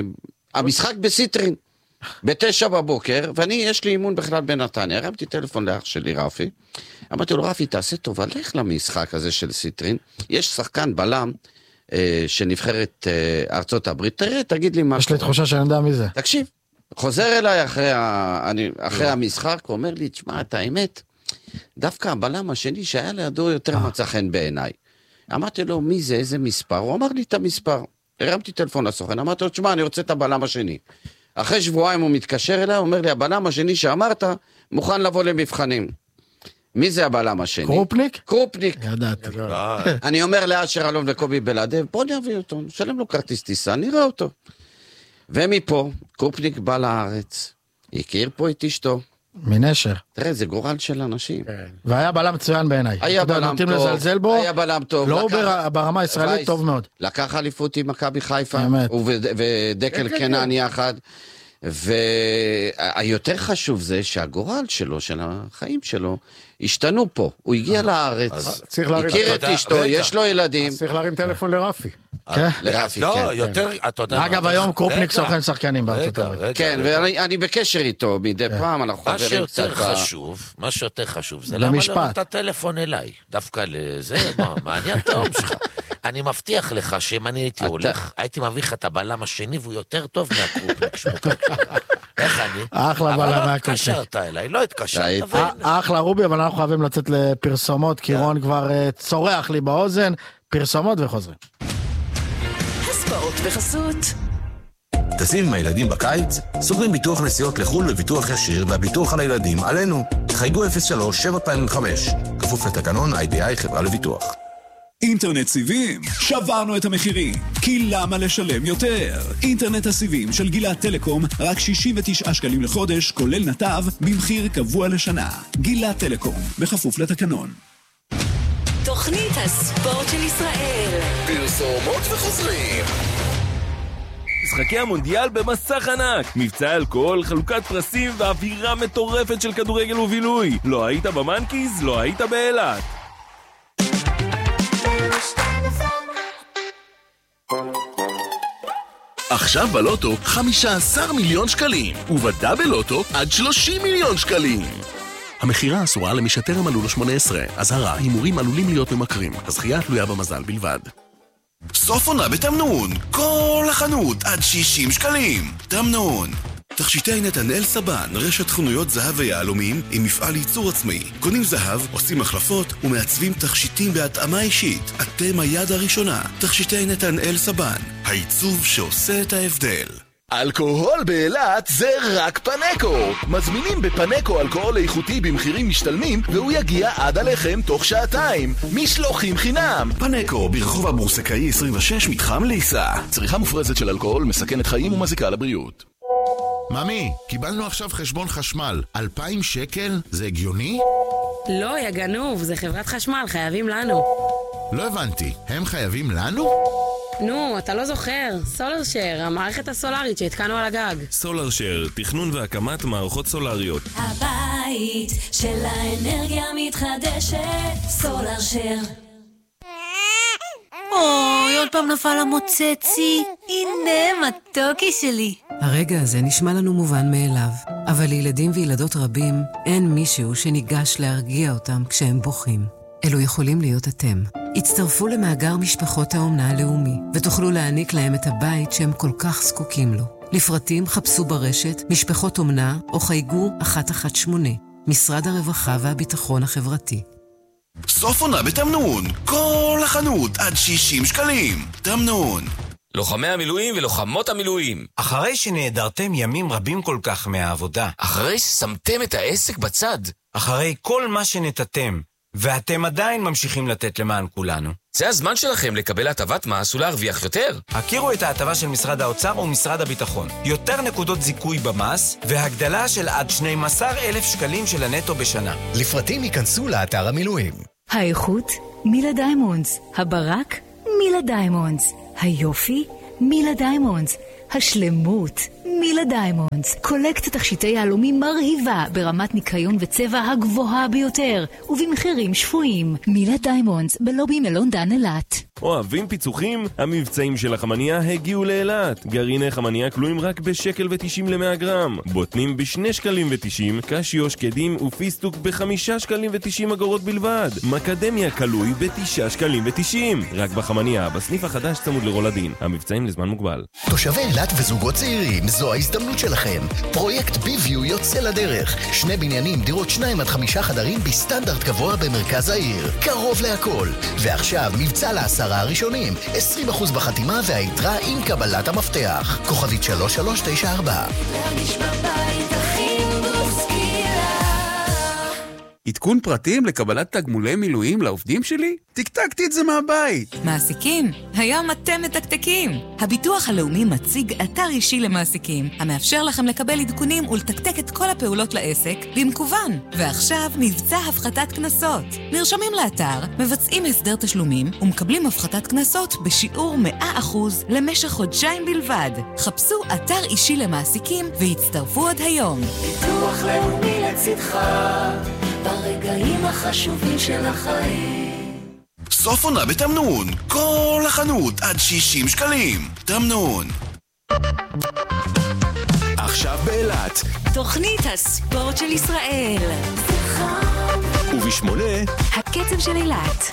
Speaker 4: המשחק בסיטרין, ב9 בבוקר, יש לי אימון בכלל בנתניה, הרמתי טלפון לאח שלי רפי, אמרתי לו, רפי, תעשה טוב, הלך למשחק הזה של סיטרין, יש שחקן בלם, שנבחרת ארצות הברית, תגיד לי מה...
Speaker 2: יש לי תחושה שאני יודע מי זה.
Speaker 4: תקשיב, חוזר אליי אחרי המשחק, הוא אומר לי, תשמע, את האמת, דווקא הבלם השני שהיה לידו יותר מצא חן בעיניי. אמרתי לו, מי זה, איזה מספר? הוא אמר לי את המספר. הרמתי טלפון לסוכן, אמרתי לו, תשמע, אני רוצה את הבלם השני. אחרי שבועיים הוא מתקשר אליי, הוא אומר לי, הבלם השני שאמרת, מוכן לבוא למבחנים. מי זה הבלם השני?
Speaker 2: קרופניק?
Speaker 4: קרופניק.
Speaker 2: ידעתי.
Speaker 4: אני אומר לאשר אלון וקובי בלעדב, בוא נביא אותו, נשלם לו כרטיס טיסה, נראה אותו. ומפה, קרופניק בא לארץ, הכיר פה את אשתו.
Speaker 2: מנשר.
Speaker 4: תראה, זה גורל של אנשים.
Speaker 2: והיה בלם מצוין בעיניי.
Speaker 4: היה בלם טוב. היה בלם טוב.
Speaker 2: לא ברמה הישראלית טוב מאוד.
Speaker 4: לקח אליפות עם מכבי חיפה. ודקל קנן יחד. והיותר חשוב זה שהגורל שלו, של החיים שלו, השתנו פה. הוא הגיע לארץ, הכיר את אשתו, יש לו ילדים.
Speaker 3: צריך להרים טלפון לרפי.
Speaker 4: לרפי, כן.
Speaker 2: אגב, היום קרופניק סוכן שחקנים בארצות הברית.
Speaker 4: כן, ואני בקשר איתו מדי פעם, אנחנו חברים קצת.
Speaker 5: מה שיותר חשוב, זה למה לא את הטלפון אליי. דווקא לזה, מעניין תאום שלך. אני מבטיח לך שאם אני הייתי הולך, הייתי מביא לך את הבלם השני, והוא יותר טוב מהקרופניק שמוקק שלך. איך אני?
Speaker 2: אחלה בלם מהקרופניק.
Speaker 5: אבל לא התקשרת אליי, לא התקשרת.
Speaker 2: אחלה רובי, אבל אנחנו חייבים לצאת לפרסומות, כי רון כבר צורח לי באוזן, פרסומות וחוזרים.
Speaker 1: הספורט בחסות.
Speaker 6: טסים עם הילדים בקיץ? סוגרים ביטוח נסיעות לחול בביטוח ישיר והביטוח על הילדים עלינו. חייגו 03-725. כפוף לתקנון IBI חברה לביטוח.
Speaker 8: אינטרנט סיבים, שברנו את המחירים, כי למה לשלם יותר? אינטרנט הסיבים של גילת טלקום, רק 69 שקלים לחודש, כולל נתב, במחיר קבוע לשנה. גילת טלקום, בכפוף לתקנון.
Speaker 1: תוכנית הספורט של ישראל.
Speaker 6: פרסומות וחוזרים.
Speaker 9: משחקי המונדיאל במסך ענק, מבצע אלכוהול, חלוקת פרסים ואווירה מטורפת של כדורגל ובילוי. לא היית במנקיז, לא היית באילת.
Speaker 10: עכשיו בלוטו 15 מיליון שקלים, ובדאבל לוטו עד 30 מיליון שקלים. המחירה אסורה למי שטרם מלאו לו 18. אזהרה, הימורים עלולים להיות ממכרים. הזכייה תלויה במזל בלבד. סוף עונה בתמנון, כל החנות עד 60 שקלים. תמנון. תכשיטי נתנאל סבן, רשת חנויות זהב ויהלומים עם מפעל ייצור עצמאי. קונים זהב, עושים החלפות ומעצבים תכשיטים בהתאמה אישית. אתם היד הראשונה. תכשיטי נתנאל סבן, העיצוב שעושה את ההבדל.
Speaker 6: אלכוהול באילת זה רק פנקו. מזמינים בפנקו אלכוהול איכותי במחירים משתלמים, והוא יגיע עד עליכם תוך שעתיים. משלוחים חינם.
Speaker 10: פנקו ברחוב הבורסקאי 26 מתחם ליסה.
Speaker 6: צריכה מופרזת של אלכוהול מסכנת חיים ומזיקה לבריאות.
Speaker 10: ממי, קיבלנו עכשיו חשבון חשמל. 2,000 שקל? זה הגיוני?
Speaker 11: לא, יא גנוב, זה חברת חשמל, חייבים לנו.
Speaker 10: לא הבנתי, הם חייבים לנו?
Speaker 11: נו, אתה לא זוכר, סולרשר, המערכת הסולרית שהתקנו על הגג.
Speaker 9: סולרשר, תכנון והקמת מערכות סולריות.
Speaker 1: הבית של האנרגיה מתחדשת, סולרשר. אוי, עוד פעם נפל המוצצי. הנה, מתוקי שלי.
Speaker 12: הרגע הזה נשמע לנו מובן מאליו, אבל לילדים וילדות רבים אין מישהו שניגש להרגיע אותם כשהם בוכים. אלו יכולים להיות אתם. הצטרפו למאגר משפחות האומנה הלאומי, ותוכלו להעניק להם את הבית שהם כל כך זקוקים לו. לפרטים חפשו ברשת משפחות אומנה או חייגו 118, משרד הרווחה והביטחון החברתי.
Speaker 10: סוף עונה בתמנון, כל החנות עד 60 שקלים. תמנון.
Speaker 13: לוחמי המילואים ולוחמות המילואים.
Speaker 14: אחרי שנעדרתם ימים רבים כל כך מהעבודה.
Speaker 13: אחרי ששמתם את העסק בצד.
Speaker 14: אחרי כל מה שנתתם, ואתם עדיין ממשיכים לתת למען כולנו.
Speaker 13: זה הזמן שלכם לקבל הטבת מס ולהרוויח יותר.
Speaker 14: הכירו את ההטבה של משרד האוצר ומשרד הביטחון. יותר נקודות זיכוי במס, והגדלה של עד 12,000 שקלים של הנטו בשנה.
Speaker 6: לפרטים ייכנסו לאתר המילואים.
Speaker 15: האיכות, מילה דיימונדס. הברק, מילה דיימונדס. היופי, מילה דיימונדס. השלמות, מילה דיימונדס. קולקט תכשיטי יהלומים מרהיבה ברמת ניקיון וצבע הגבוהה ביותר ובמחירים שפויים. מילה דיימונדס בלובי מלון דן אילת.
Speaker 9: אוהבים פיצוחים? המבצעים של החמניה הגיעו לאילת. גרעיני חמניה כלואים רק ב1.90 ל-100 גרם. בוטנים ב2.90, קשיו, שקדים ופיסטוק ב5.90 בלבד. מקדמיה כלוי ב9.90. רק בחמניה, בסניף החדש צמוד לרולדין. המבצעים לזמן מוגבל.
Speaker 16: תושבי אילת וזוגות צעירים, זו ההזדמנות שלכם. פרויקט ביוויו יוצא לדרך. 2 בניינים, דירות 2 עד 5 חדרים בסטנדרט גבוה במרכז העיר. קרוב להכל. ועכשיו מבצע ל10 הראשונים. 20% בחתימה והיתרה עם קבלת המפתח. כוכבית 3394. להרגיש בבית הכי בוסקילה.
Speaker 17: עדכון פרטים לקבלת תגמולי מילואים לעובדים שלי? תקתקתי את זה מהבית.
Speaker 18: מעסיקים, היום אתם מתקתקים. הביטוח הלאומי מציג אתר אישי למעסיקים, המאפשר לכם לקבל עדכונים ולתקתק את כל הפעולות לעסק במקוון. ועכשיו מבצע הפחתת כנסות. נרשמים לאתר, מבצעים הסדר תשלומים ומקבלים הפחתת כנסות בשיעור 100% למשך חודשיים בלבד. חפשו אתר אישי למעסיקים והצטרפו עוד היום.
Speaker 19: ביטוח לאומי לצדך ברגעים החשובים של החיים.
Speaker 10: סוף עונה בתמנון, כל החנות עד 60 שקלים. תמנון.
Speaker 6: עכשיו באילת
Speaker 1: תוכנית הספורט של ישראל.
Speaker 6: וב8
Speaker 1: הקצב של אילת.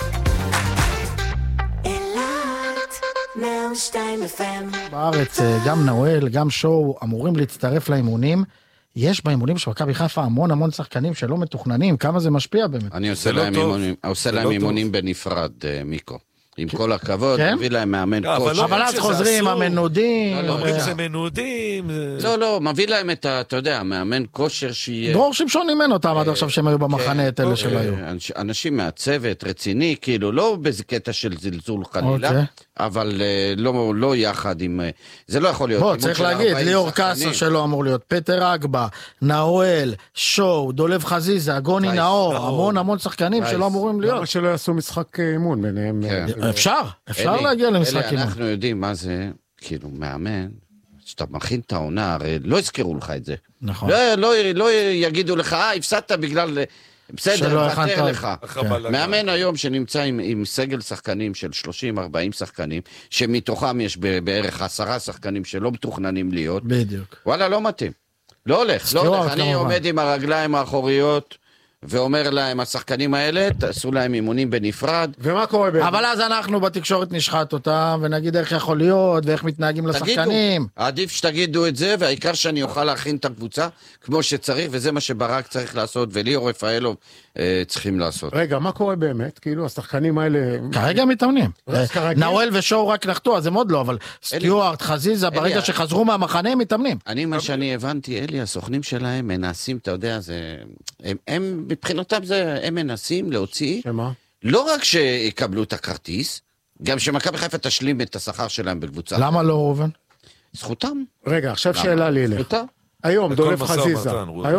Speaker 19: אילת 102 FM.
Speaker 2: בארץ גם נואל, גם שואו אמורים להצטרף לאימונים. יש באימונים של מכבי חיפה המון שחקנים שלא מתוכננים, כמה זה משפיע באמת?
Speaker 4: אני עושה להם אימונים בנפרד, מיקו. עם כל הכבוד, מביא להם מאמן כושר.
Speaker 2: אבל אז חוזרים, המנודים.
Speaker 5: אומרים זה מנודים.
Speaker 4: לא, מביא להם את, אתה יודע, מאמן כושר שיהיה...
Speaker 2: דרור שמשון אימן אותם עד עכשיו שהם היו במחנה, את אלה של היו.
Speaker 4: אנשים מהצוות, רציני, כאילו, לא באיזה קטע של זלזול חלילה, אבל לא יחד עם... זה לא יכול להיות.
Speaker 2: בוא, צריך להגיד, ליאור קאסו שלא אמור להיות, פטר אגבה, נאואל, שואו, דולב חזיזה, גוני נאור, המון שחקנים שלא אמורים להיות.
Speaker 3: למה שלא יעשו משחק אימון ביניהם?
Speaker 2: אפשר להגיע למשחק אימון.
Speaker 4: אנחנו יודעים מה זה, כאילו, מאמן, שאתה מכין את העונה, הרי לא יזכרו לך את זה.
Speaker 2: נכון.
Speaker 4: לא יגידו לך, הפסדת בגלל... בסדר, פתר לך. מאמן היום שנמצא עם סגל שחקנים של 30-40 שחקנים, שמתוכם יש בערך 10 שחקנים שלא מתוכננים להיות.
Speaker 2: בדיוק.
Speaker 4: וואלה, לא מתאים. לא הולך. אני עומד עם הרגליים האחוריות, ואומר להם, השחקנים האלה, תעשו להם אימונים בנפרד.
Speaker 3: ומה קורה באמת?
Speaker 2: אבל אז אנחנו בתקשורת נשחט אותם, ונגיד איך יכול להיות, ואיך מתנהגים לשחקנים.
Speaker 4: עדיף שתגידו את זה, והעיקר שאני אוכל להכין את הקבוצה, כמו שצריך, וזה מה שברק צריך לעשות, וליאור רפאלוב צריכים לעשות.
Speaker 3: רגע, מה קורה באמת? כאילו, השחקנים האלה...
Speaker 2: כרגע מתאמנים. נאואל ושואו רק נחתו, אז הם עוד לא, אבל סטיוארט, חזיזה, ברגע שחזרו מהמחנה, הם מתאמנים.
Speaker 4: מה שאני הבנתי, אלי, הסוכנים שלהם מנסים, אתה יודע, הם מבחינתם הם מנסים להוציא, לא רק שיקבלו את הכרטיס, גם שמכבי חיפה תשלים את השכר שלהם בקבוצה.
Speaker 2: למה לא ראובן?
Speaker 4: זכותם.
Speaker 3: רגע, עכשיו שאלה לי אלך. היום דולב חזיזה.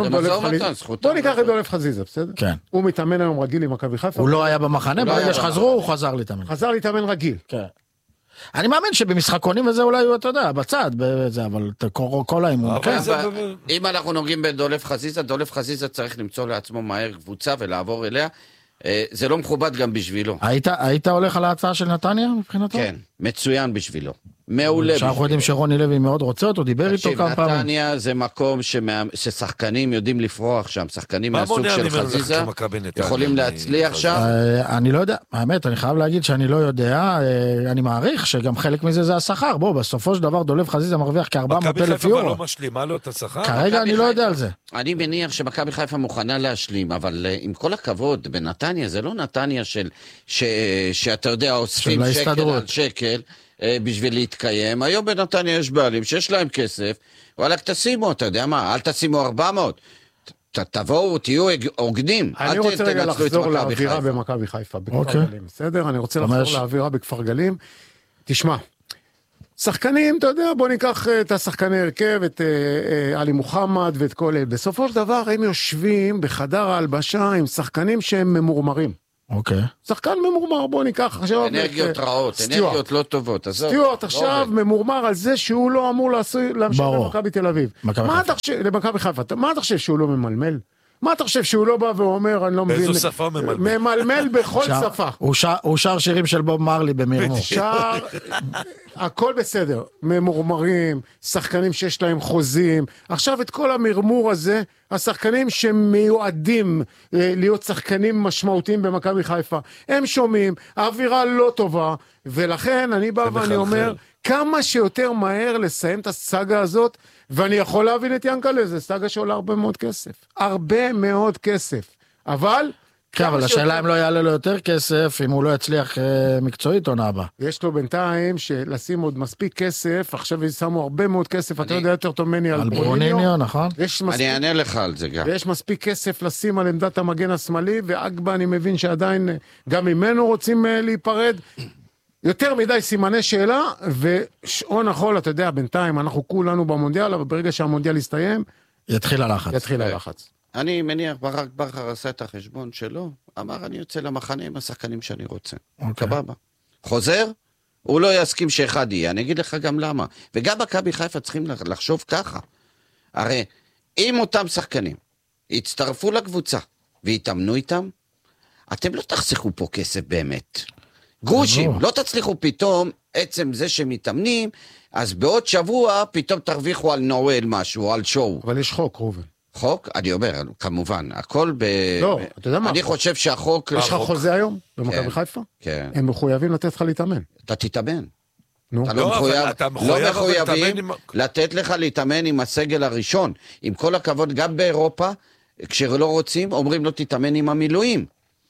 Speaker 3: בוא ניקח את דולב חזיזה, בסדר?
Speaker 2: כן.
Speaker 3: הוא מתאמן היום רגיל עם מכבי חיפה.
Speaker 2: הוא לא היה במחנה, ברגע שחזרו הוא חזר להתאמן.
Speaker 3: חזר להתאמן רגיל.
Speaker 2: כן. אני מאמין שבמשחקונים וזה אולי הוא, אתה יודע, בצד, אבל כל האימון.
Speaker 4: אם אנחנו נוגעים בדולב חזיזה, דולב חזיזה צריך למצוא לעצמו מהר קבוצה ולעבור אליה. זה לא מכובד גם בשבילו.
Speaker 2: היית הולך על ההצעה של נתניה מבחינתו?
Speaker 4: כן, מצוין בשבילו. מעולה.
Speaker 2: שאנחנו יודעים שרוני לוי מאוד רוצה אותו, דיבר איתו כמה פעמים.
Speaker 4: נתניה זה מקום ששחקנים יודעים לפרוח שם, שחקנים מהסוג של חזיזה, יכולים להצליח שם.
Speaker 2: אני לא יודע, האמת, אני חייב להגיד שאני לא יודע, אני מעריך שגם חלק מזה זה השכר, בוא, בסופו של דבר דולב חזיזה מרוויח כ-400,000 יורו.
Speaker 5: לא משלימה לו את השכר?
Speaker 2: כרגע אני לא יודע על זה.
Speaker 4: אני מניח שמכבי חיפה מוכנה להשלים, אבל עם כל הכבוד, בנתניה זה לא נתניה שאתה יודע, אוספים שקל על שקל, בשביל להתקיים. היום בנתניה יש בעלים שיש להם כסף, וואלק תשימו, אתה יודע מה, אל תשימו 400. תבואו, תהיו הוגנים.
Speaker 3: אני רוצה רגע לחזור לאווירה במכבי חיפה, בכפר גלים, בסדר? אני רוצה לחזור לאווירה בכפר גלים. תשמע, שחקנים, אתה יודע, בוא ניקח את השחקני הרכב, את עלי מוחמד ואת כל אלה. בסופו של דבר הם יושבים בחדר ההלבשה עם שחקנים שהם ממורמרים.
Speaker 2: אוקיי.
Speaker 3: שחקן ממורמר, בוא ניקח עכשיו...
Speaker 4: אנרגיות רעות, אנרגיות לא טובות.
Speaker 3: סטיוארט עכשיו ממורמר על זה שהוא לא אמור להמשיך למכבי תל אביב. למכבי חיפה. מה אתה חושב שהוא לא ממלמל? מה אתה חושב שהוא לא בא ואומר, אני לא מבין...
Speaker 20: באיזו שפה ממלמל?
Speaker 3: ממלמל בכל שפה.
Speaker 2: הוא שר שירים של בוב מרלי במרמור.
Speaker 3: שר, הכל בסדר. ממורמרים, שחקנים שיש להם חוזים. עכשיו את כל המרמור הזה, השחקנים שמיועדים להיות שחקנים משמעותיים במכבי חיפה, הם שומעים, האווירה לא טובה, ולכן אני בא ואני אומר, כמה שיותר מהר לסיים את הסאגה הזאת, ואני יכול להבין את ינקלה, זה סאגה שעולה הרבה מאוד כסף. הרבה מאוד כסף. אבל...
Speaker 2: כן, אבל השאלה אם לא יעלה לו יותר כסף, אם הוא לא יצליח מקצועית עונה הבאה.
Speaker 3: יש לו בינתיים שלשים עוד מספיק כסף, עכשיו שמו הרבה מאוד כסף, אתה יודע יותר טוב ממני על ברוניניו,
Speaker 2: נכון?
Speaker 4: אני אענה לך על זה גם.
Speaker 3: ויש מספיק כסף לשים על עמדת המגן השמאלי, ואגבה אני מבין שעדיין גם ממנו רוצים להיפרד. יותר מדי סימני שאלה, ושעון החול, אתה יודע, בינתיים אנחנו כולנו במונדיאל, אבל ברגע שהמונדיאל יסתיים,
Speaker 2: יתחיל הלחץ.
Speaker 3: יתחיל הלחץ.
Speaker 4: אני מניח, ברק בכר עשה את החשבון שלו, אמר, אני יוצא למחנה עם השחקנים שאני רוצה. קבבה. חוזר, הוא לא יסכים שאחד יהיה, אני אגיד לך גם למה. וגם מכבי חיפה צריכים לחשוב ככה. הרי, אם אותם שחקנים יצטרפו לקבוצה ויתאמנו איתם, אתם לא תחסכו פה כסף באמת. גרושים, לא תצליחו פתאום, עצם זה שמתאמנים, אז בעוד שבוע פתאום תרוויחו על נואל משהו, על שואו.
Speaker 3: אבל יש חוק, רובן.
Speaker 4: חוק? אני אומר, כמובן, הכל
Speaker 3: לא, אתה יודע מה?
Speaker 4: אני חושב שהחוק...
Speaker 3: יש לך חוזה היום במכבי חיפה?
Speaker 4: כן.
Speaker 3: הם מחויבים לתת לך להתאמן.
Speaker 4: אתה תתאמן.
Speaker 3: נו.
Speaker 4: אתה לא מחויבים לתת לך להתאמן עם הסגל הראשון. עם כל הכבוד, גם באירופה, כשלא רוצים, אומרים לא תתאמן עם המילואים.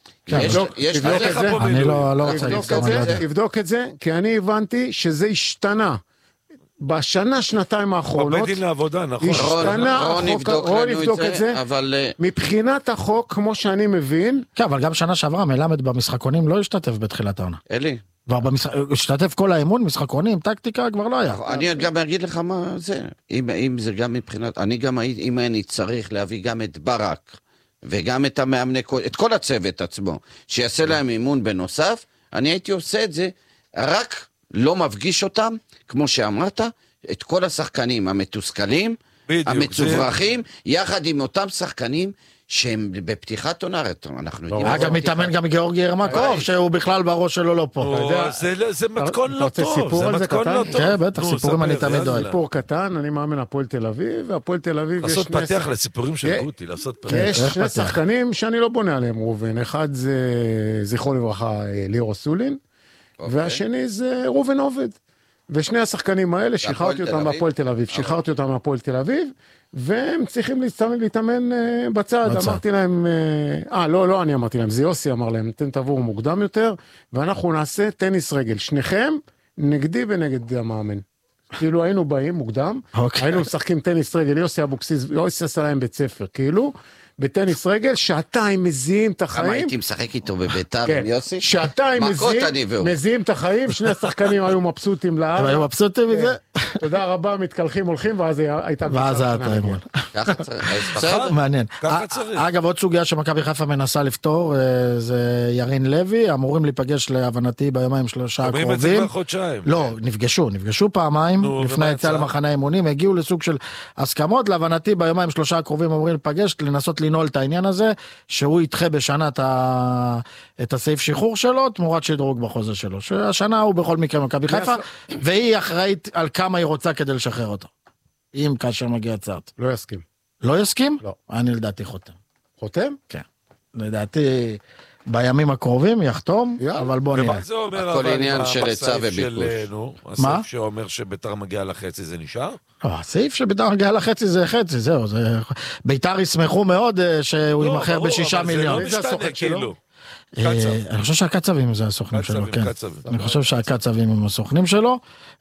Speaker 3: תבדוק את זה, כי אני הבנתי שזה השתנה. בשנה, שנתיים האחרונות,
Speaker 20: בבית דין לעבודה, נכון.
Speaker 4: רון יבדוק את זה, אבל...
Speaker 3: מבחינת החוק, כמו שאני מבין...
Speaker 2: כן, אבל גם שנה שעברה, מלמד במשחקונים לא השתתף בתחילת העונה.
Speaker 4: אלי.
Speaker 2: השתתף כל האימון, משחקונים, טקטיקה, כבר לא היה.
Speaker 4: אני גם אגיד לך מה זה. אם זה גם מבחינת... אני גם, אם אני צריך להביא גם את ברק, וגם את המאמני, את כל הצוות עצמו, שיעשה להם אימון בנוסף, אני הייתי עושה את זה, רק לא מפגיש אותם, כמו שאמרת, את כל השחקנים המתוסכלים, המצוברחים, יחד עם אותם שחקנים, שהם בפתיחת עונה, אנחנו יודעים...
Speaker 2: אגב, מתאמן גם גיאורגי ירמקוב, שהוא בכלל בראש שלו לא פה.
Speaker 20: זה מתכון לא טוב,
Speaker 3: זה מתכון לא טוב.
Speaker 2: כן, בטח, סיפורים אני תמיד אוהב.
Speaker 3: סיפור קטן, אני מאמן הפועל תל אביב, והפועל תל אביב...
Speaker 20: לעשות פתח לסיפורים של גוטי, לעשות פתח.
Speaker 3: יש שני שחקנים שאני לא בונה עליהם, רובן. אחד זה זכרו לברכה ליאור סולין, והשני זה רובן עובד. ושני השחקנים האלה, שחררתי אותם מהפועל תל אביב. שחררתי אותם מהפועל תל אביב, והם צריכים להתאמן בצד. אמרתי להם, לא, אני אמרתי להם, זה יוסי אמר להם, אתם תבואו מוקדם יותר, ואנחנו נעשה טניס רגל. שניכם נגדי ונגד המאמן. כאילו היינו באים מוקדם, היינו משחקים טניס רגל, יוסי עשה להם בית ספר, כאילו, בטניס רגל, שעתיים מזיעים את החיים.
Speaker 4: הייתי משחק איתו בביתר עם יוסי?
Speaker 3: שעתיים מזיעים את החיים, שני השחקנים היו מבסוטים לארץ.
Speaker 2: הם היו מבסוטים מזה?
Speaker 3: תודה רבה, מתקלחים, הולכים, ואז הייתה...
Speaker 2: ואז הייתה אימון.
Speaker 4: ככה צריך.
Speaker 2: מעניין. אגב, עוד סוגיה שמכבי חיפה מנסה לפתור, זה ירין לוי, אמורים להיפגש להבנתי ביומיים 3 הקרובים.
Speaker 20: אומרים את זה כבר חודשיים.
Speaker 2: לא, נפגשו פעמיים, לפני יציאה למחנה האימונים, הגיעו לסוג של הסכמות, להבנתי ביומיים 3 הקרובים אמורים להיפגש, לנסות לנעול את העניין הזה, שהוא ידחה בשנה את הסעיף שחרור שלו, תמורת שדרוג בחוזה שלו. שהשנה הוא בכל מקרה מכבי חיפה, והיא אחראית על כמה היא רוצה כדי לשחרר אותו. אם כאשר מגיע הצעת.
Speaker 3: לא יסכים.
Speaker 2: לא יסכים?
Speaker 3: לא.
Speaker 2: אני לדעתי חותם.
Speaker 3: חותם?
Speaker 2: כן. לדעתי בימים הקרובים יחתום, אבל בוא נראה.
Speaker 20: ומה זה אומר?
Speaker 4: הכל עניין של היצע וביקוש.
Speaker 20: הסעיף שאומר שביתר מגיע לחצי זה נשאר?
Speaker 2: הסעיף שביתר מגיע לחצי זה חצי, זהו. ביתר ישמחו מאוד שהוא ימחר ב6 מיליון.
Speaker 20: זה לא משתנה כאילו.
Speaker 2: אני חושב שהקצבים זה הסוכנים שלו, כן. אני חושב שהקצבים הם הסוכנים שלו.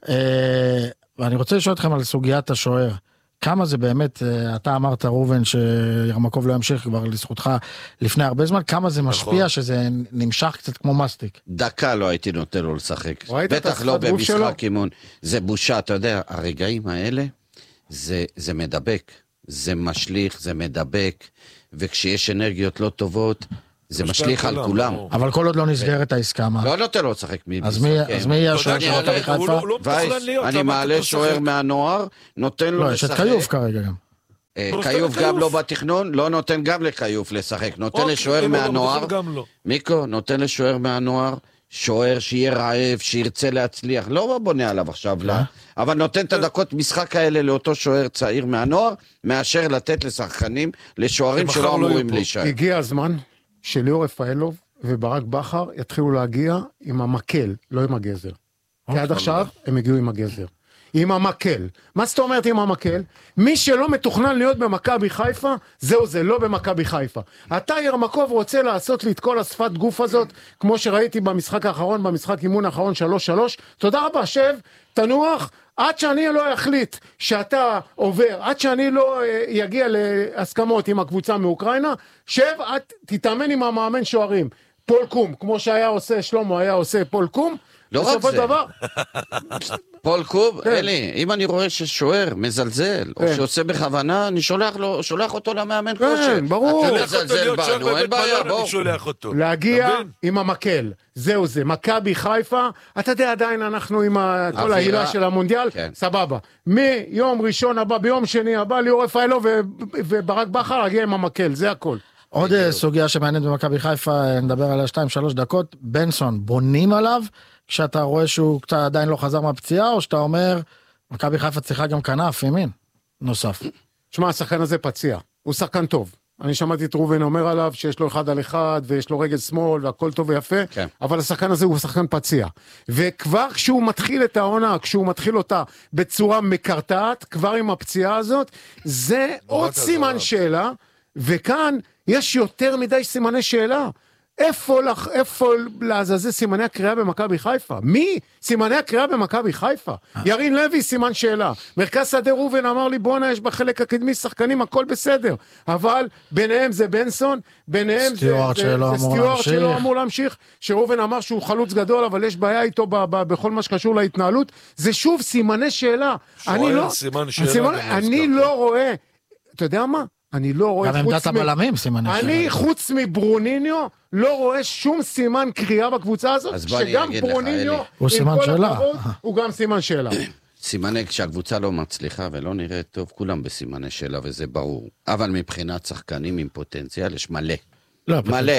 Speaker 2: ואני רוצה לשאול אתכם על סוגיית השוער. כמה זה באמת, אתה אמרת רובן שירמקוב לא ימשיך כבר לזכותך לפני הרבה זמן, כמה זה משפיע שזה נמשך קצת כמו מסטיק?
Speaker 4: דקה לא הייתי נותן לו לשחק. בטח לא במשחק אימון. זה בושה, אתה יודע, הרגעים האלה, זה מדבק. זה משליך, זה מדבק, וכשיש אנרגיות לא טובות, זה משליך על כולם.
Speaker 2: אבל כל עוד לא נסגרת העסקה, מה?
Speaker 4: לא נותן לו לשחק.
Speaker 2: אז מי יהיה השוער של מכבי חיפה?
Speaker 4: אני מעלה שוער מהנוער, נותן לו לשחק.
Speaker 2: לא, יש את קיוף כרגע גם.
Speaker 4: קיוף גם לא בתכנון, לא נותן גם לקיוף לשחק, נותן לשוער מהנוער, מיקו, נותן לשוער מהנוער, שוער שיהיה רעב, שירצה להצליח, לא בונה עליו עכשיו, אבל נותן את הדקות משחק האלה לאותו שוער צעיר מהנוער, מאשר לתת לשחקנים, לשוערים שלא אמורים להישאר.
Speaker 3: הגיע הזמן שליאור רפאלוב וברק בכר יתחילו להגיע עם המקל, לא עם הגזר. כי עד עכשיו הם הגיעו עם הגזר. עם המקל. מה זאת אומרת עם המקל? מי שלא מתוכנן להיות במכבי חיפה, זהו זה, לא במכבי חיפה. אתה ירמקוב רוצה לעשות לי את כל השפת גוף הזאת, כמו שראיתי במשחק האחרון, במשחק אימון האחרון 3-3. תודה רבה, שב, תנוח, עד שאני לא יחליט שאתה עובר, עד שאני לא יגיע להסכמות עם הקבוצה מאוקראינה, שב, תתאמן עם המאמן שוערים. פול קום, כמו שהיה עושה, שלמה היה עושה פול קום,
Speaker 4: לא רק זה. פול קוב, אלי, אם אני רואה ששוער מזלזל, או שעושה בכוונה, אני שולח אותו למאמן כושר.
Speaker 3: כן, ברור.
Speaker 4: אתה מזלזל בנו, אין בעיה, בוא.
Speaker 3: להגיע עם המקל, זהו זה, מכבי חיפה, אתה יודע עדיין אנחנו עם כל ההילה של המונדיאל, סבבה. מיום ראשון הבא, ביום שני הבא, ליאור רפאלוב וברק בכר, להגיע עם המקל, זה הכל.
Speaker 2: עוד סוגיה שמעניינת במכבי חיפה, נדבר עליה 2-3 דקות, בנסון, בונים עליו, כשאתה רואה שהוא קצת עדיין לא חזר מהפציעה, או שאתה אומר, מכבי חיפה צריכה גם כנף, ימין, נוסף.
Speaker 3: תשמע, השחקן הזה פציע, הוא שחקן טוב. אני שמעתי את רובן אומר עליו שיש לו 1-1, ויש לו רגל שמאל, והכל טוב ויפה, כן. אבל השחקן הזה הוא שחקן פציע. וכבר כשהוא מתחיל את העונה, כשהוא מתחיל אותה בצורה מקרטעת, כבר עם הפציעה הזאת, זה עוד סימן שאלה, וכאן יש יותר מדי סימני שאלה. איפה לעזאזל סימני הקריאה במכבי חיפה? מי? סימני הקריאה במכבי חיפה? ירין לוי, סימן שאלה. מרכז שדה רובן אמר לי, בונה, יש בחלק הקדמי שחקנים, הכל בסדר. אבל ביניהם זה בנסון, ביניהם זה סטיוארט שלא אמור להמשיך, שרובן אמר שהוא חלוץ גדול, אבל יש בעיה איתו בכל מה שקשור להתנהלות. זה שוב סימני שאלה. אני לא רואה, אתה יודע מה? אני לא רואה חוץ מברוניניו, לא רואה שום סימן קריאה בקבוצה הזאת, שגם ברוניניו, עם כל הכבוד, הוא גם סימן שאלה.
Speaker 4: סימני, כשהקבוצה לא מצליחה ולא נראית טוב, כולם בסימני שאלה, וזה ברור. אבל מבחינת שחקנים עם פוטנציאל, יש מלא. מלא.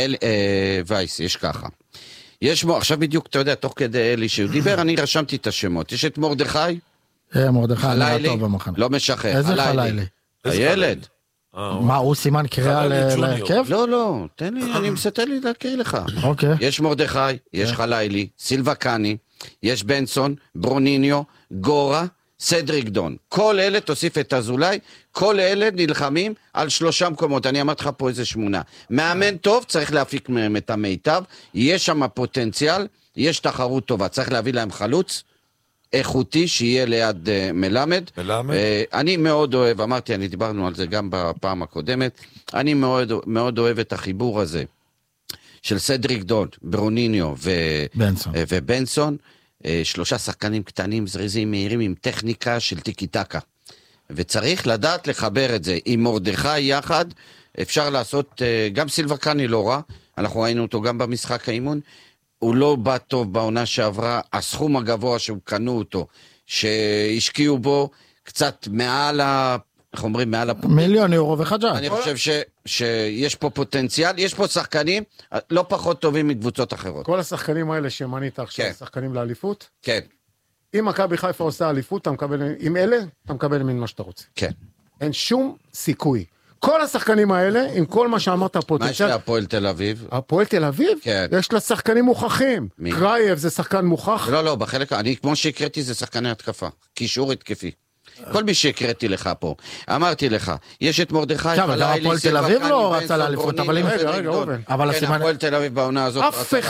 Speaker 4: וייס, יש ככה. יש, עכשיו בדיוק, אתה יודע, תוך כדי אלי שהוא דיבר, אני רשמתי את השמות. יש את מרדכי.
Speaker 2: מרדכי,
Speaker 4: לא משחרר.
Speaker 2: איזה חלילי?
Speaker 4: הילד.
Speaker 2: מה, הוא סימן קריאה להרכב?
Speaker 4: לא, תן לי, אני מסתכל לי להקריא לך. יש מרדכי, יש חלילי, סילבקני, יש בנסון, ברוניניו, גורה, סדריק דון. כל אלה, תוסיף את אזולאי, כל אלה נלחמים על 3 מקומות. אני אמרתי לך פה איזה 8. מאמן טוב, צריך להפיק מהם את המיטב, יש שם פוטנציאל, יש תחרות טובה, צריך להביא להם חלוץ, איכותי שיהיה ליד מלמד. אני מאוד אוהב, אמרתי, אני דיברנו על זה גם בפעם הקודמת, אני מאוד אוהב את החיבור הזה של סדריק דון, ברוניניו ובנסון, 3 שחקנים קטנים, זריזים, מהירים, עם טכניקה של טיקי-טקה. וצריך לדעת לחבר את זה. עם מרדכי יחד, אפשר לעשות, גם סילבקני לא רע, אנחנו ראינו אותו גם במשחק האימון, הוא לא בא טוב בעונה שעברה, הסכום הגבוה שהוא קנו אותו, שהשקיעו בו קצת מעל איך אומרים, מעל
Speaker 2: מיליון יורו וחג'ה.
Speaker 4: אני חושב שיש פה פוטנציאל, יש פה שחקנים לא פחות טובים מקבוצות אחרות.
Speaker 3: כל השחקנים האלה שמנית עכשיו, שחקנים לאליפות?
Speaker 4: כן.
Speaker 3: אם מכבי חיפה עושה אליפות, אתה מקבל, עם אלה, אתה מקבל מן מה שאתה רוצה.
Speaker 4: כן.
Speaker 3: אין שום סיכוי. כל השחקנים האלה, עם כל מה שאמרת פוטנציאל...
Speaker 4: מה יש להפועל תל אביב?
Speaker 3: הפועל תל אביב?
Speaker 4: כן.
Speaker 3: יש לה שחקנים מוכחים. קרייב זה שחקן מוכח.
Speaker 4: לא, בחלק, אני כמו שהקראתי זה שחקני התקפה. קישור התקפי. כל מי שהקראתי לך פה. אמרתי לך, יש את מרדכי...
Speaker 2: עכשיו, גם הפועל תל אביב לא רצה לאליפות, אבל אם...
Speaker 3: רגע,
Speaker 2: אבל
Speaker 4: הפועל תל אביב בעונה הזאת...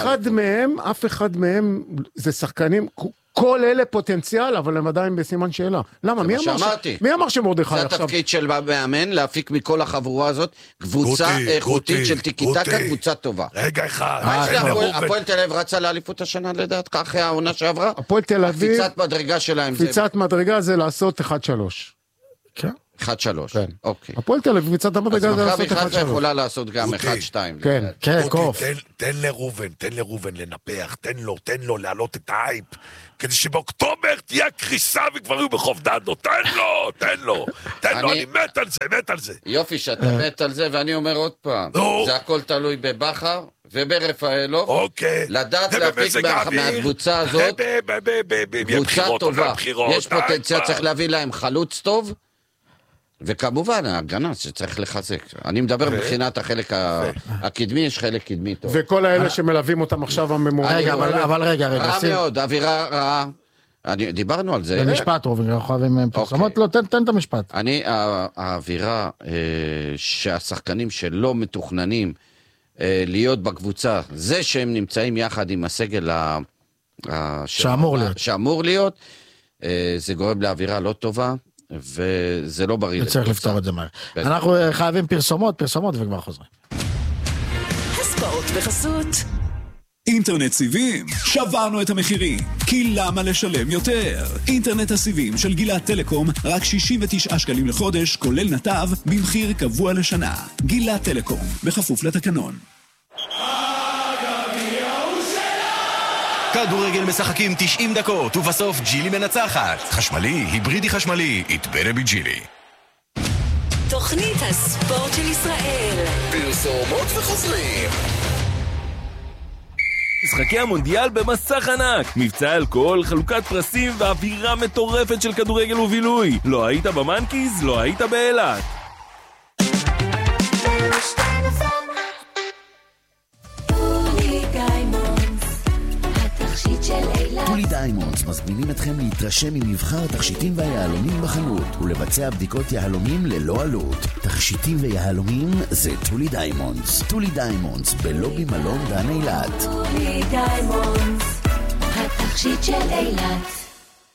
Speaker 3: אף אחד מהם זה שחקנים... כל אלה פוטנציאל, אבל הם עדיין בסימן שאלה. למה? מי אמר שמרדכי עכשיו?
Speaker 4: זה התפקיד של מאמן, להפיק מכל החבורה הזאת, קבוצה איכותית של טיקי-טקה, קבוצה טובה.
Speaker 20: רגע אחד.
Speaker 4: הפועל תל אביב רצה לאליפות השנה לדעתך, אחרי העונה שעברה?
Speaker 3: הפועל תל אביב...
Speaker 4: קפיצת מדרגה שלהם.
Speaker 3: קפיצת מדרגה זה לעשות 1-3.
Speaker 2: כן.
Speaker 4: 1-3, אוקיי.
Speaker 3: הפועל תל אביב מצד המדרגה
Speaker 4: אז מכבי חיפה יכולה לעשות גם 1-2.
Speaker 3: כן,
Speaker 2: קוף.
Speaker 20: תן לראובן לנפח, תן לו להעלות את האייפ, כדי שבאוקטובר תהיה קריסה וכבר יהיו בחוף דדו, תן לו, אני מת על זה.
Speaker 4: יופי שאתה מת על זה, ואני אומר עוד פעם, זה הכל תלוי בבחר וברפאלוב, לדעת להפיק מהקבוצה הזאת, קבוצה טובה, יש פוטנציאל, צריך להביא להם חלוץ טוב, וכמובן ההגנה שצריך לחזק. אני מדבר מבחינת החלק הקדמי, יש חלק קדמי טוב.
Speaker 3: וכל האלה שמלווים אותם עכשיו הממורים.
Speaker 2: רגע, אבל רגע.
Speaker 4: רע מאוד, אווירה רעה. דיברנו על זה.
Speaker 2: במשפט רובין, אנחנו חייבים פרסומות, לא, תן את המשפט.
Speaker 4: האווירה שהשחקנים שלא מתוכננים להיות בקבוצה, זה שהם נמצאים יחד עם הסגל שאמור להיות, זה גורם לאווירה לא טובה, וזה לא בריא.
Speaker 2: צריך לפתור את זה מהר. אנחנו חייבים פרסומות וכבר חוזרים.
Speaker 19: הספורט בחסות
Speaker 8: אינטרנט סיבים, שברנו את המחירים, כי למה לשלם יותר? אינטרנט הסיבים של גילת טלקום, רק 69 שקלים לחודש, כולל נתב, במחיר קבוע לשנה. גילת טלקום, בכפוף לתקנון.
Speaker 6: כדורגל משחקים 90 דקות, ובסוף ג'ילי מנצחת. חשמלי, היברידי חשמלי, יתברה בג'ילי.
Speaker 1: תוכנית הספורט של ישראל.
Speaker 6: פרסומות וחוזרים.
Speaker 9: משחקי המונדיאל במסך ענק, מבצע אלכוהול, חלוקת פרסים ואווירה מטורפת של כדורגל ובילוי. לא היית במנקיז, לא היית באילת.
Speaker 16: טולי דיימונדס מזמינים אתכם להתרשם ממבחר התכשיטים והיהלומים בחנות ולבצע בדיקות יהלומים ללא עלות. תכשיטים ויהלומים זה טולי דיימונדס. טולי דיימונדס בלובי מלון דן אילת.
Speaker 19: טולי דיימונדס, התכשיט של אילת.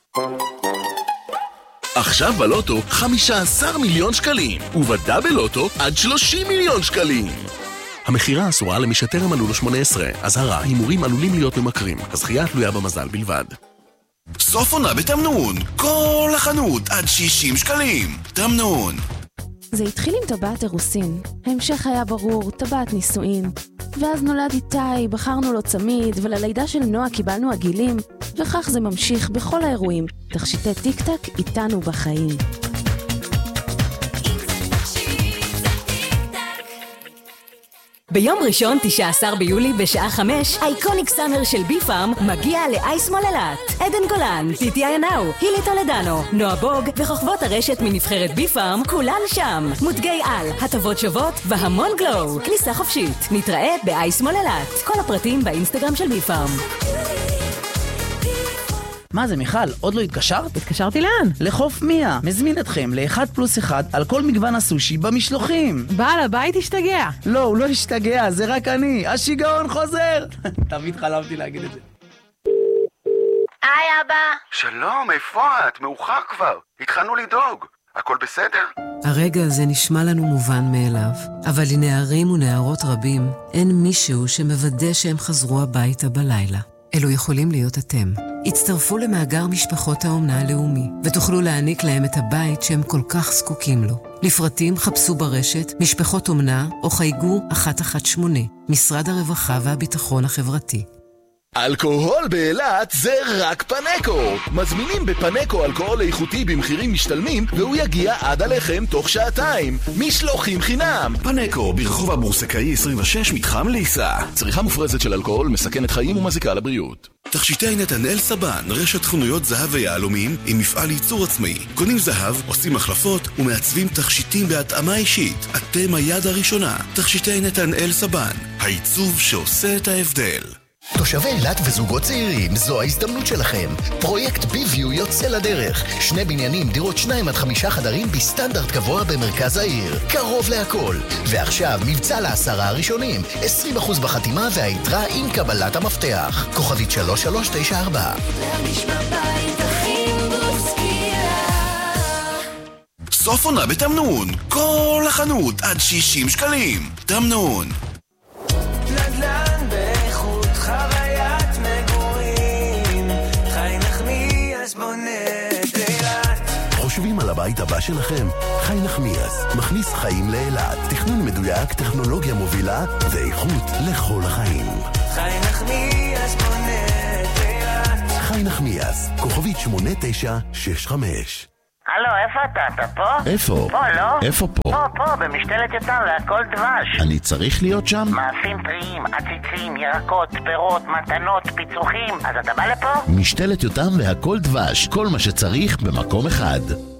Speaker 10: עכשיו בלוטו 15 מיליון שקלים, ובדאבל לוטו עד 30 מיליון שקלים. המחירה אסורה למי שטרם מלאו לו 18. אזהרה, הימורים עלולים להיות ממכרים. הזכייה תלויה במזל בלבד.
Speaker 6: סוף עונה בתמנון, כל החנות עד 60 שקלים. תמנון.
Speaker 21: זה התחיל עם טבעת אירוסין. ההמשך היה ברור, טבעת נישואין. ואז נולד איתי, בחרנו לו צמיד, וללידה של נועה קיבלנו עגילים, וכך זה ממשיך בכל האירועים. תכשיטי טיק-טק איתנו בחיים.
Speaker 22: ביום ראשון, 19 ביולי, בשעה 5, אייקוניק סאמר של בי פארם מגיע לאייס מול אילת. עדן גולן, טיטי עיינאו, הילי טולדנו, נועה בוג וחוכבות הרשת מנבחרת בי פארם, כולן שם. מותגי על, הטבות שוות והמון גלו. כניסה חופשית. נתראה באייס מול אילת. כל הפרטים באינסטגרם של בי פארם.
Speaker 23: מה זה מיכל? עוד לא התקשרת?
Speaker 24: התקשרתי לאן?
Speaker 23: לחוף מיה. מזמין אתכם ל1+1 על כל מגוון הסושי במשלוחים.
Speaker 24: בעל הבית השתגע.
Speaker 23: לא, הוא לא השתגע, זה רק אני. השיגעון חוזר. תמיד חלמתי להגיד את זה.
Speaker 25: היי אבא.
Speaker 26: שלום, איפה את? מאוחר כבר. התחלנו לדאוג. הכל בסדר?
Speaker 12: הרגע הזה נשמע לנו מובן מאליו, אבל לנערים ונערות רבים אין מישהו שמוודא שהם חזרו הביתה בלילה. אלו יכולים להיות אתם. הצטרפו למאגר משפחות האומנה הלאומי, ותוכלו להעניק להם את הבית שהם כל כך זקוקים לו. לפרטים חפשו ברשת משפחות אומנה או חייגו 118, משרד הרווחה והביטחון החברתי.
Speaker 6: אלכוהול באילת זה רק פנקו. מזמינים בפנקו אלכוהול איכותי במחירים משתלמים, והוא יגיע עד עליכם תוך שעתיים. משלוחים חינם. פנקו ברחוב הבורסקאי 26 מתחם ליסה. צריכה מופרזת של אלכוהול מסכנת חיים ומזיקה לבריאות. תכשיטי נתנאל סבן, רשת חנויות זהב ויהלומים עם מפעל ייצור עצמאי. קונים זהב, עושים החלפות ומעצבים תכשיטים בהתאמה אישית. אתם היד הראשונה. תכשיטי נתנאל סבן, העיצוב שעושה את ההבדל.
Speaker 16: תושבי אילת וזוגות צעירים, זו ההזדמנות שלכם. פרויקט ביוויו יוצא לדרך. 2 בניינים, דירות 2 עד 5 חדרים בסטנדרט גבוה במרכז העיר. קרוב להכל. ועכשיו מבצע ל10 הראשונים. 20% בחתימה והיתרה עם קבלת המפתח. כוכבית 3394.
Speaker 6: סוף עונה בתמנון. כל החנות עד 60 שקלים. תמנון.
Speaker 19: חוויית מגורים, חי נחמיאס בונה אילת.
Speaker 10: חושבים על הבית הבית הבא שלכם? חי נחמיאס, מכניס חיים לאילת. תכנון מדויק, טכנולוגיה מובילה ואיכות לכל החיים.
Speaker 19: חי נחמיאס בונה את אילת.
Speaker 10: חי נחמיאס, כוכבית 8965.
Speaker 7: הלו, איפה אתה פה?
Speaker 10: איפה?
Speaker 7: פה, לא?
Speaker 10: איפה פה?
Speaker 7: פה, במשתלת יותם והכל דבש.
Speaker 10: אני צריך להיות שם?
Speaker 7: מאפים טריים, עציצים, ירקות, פירות, מתנות, פיצוחים. אז אתה בא לפה?
Speaker 10: משתלת יותם והכל דבש, כל מה שצריך במקום אחד.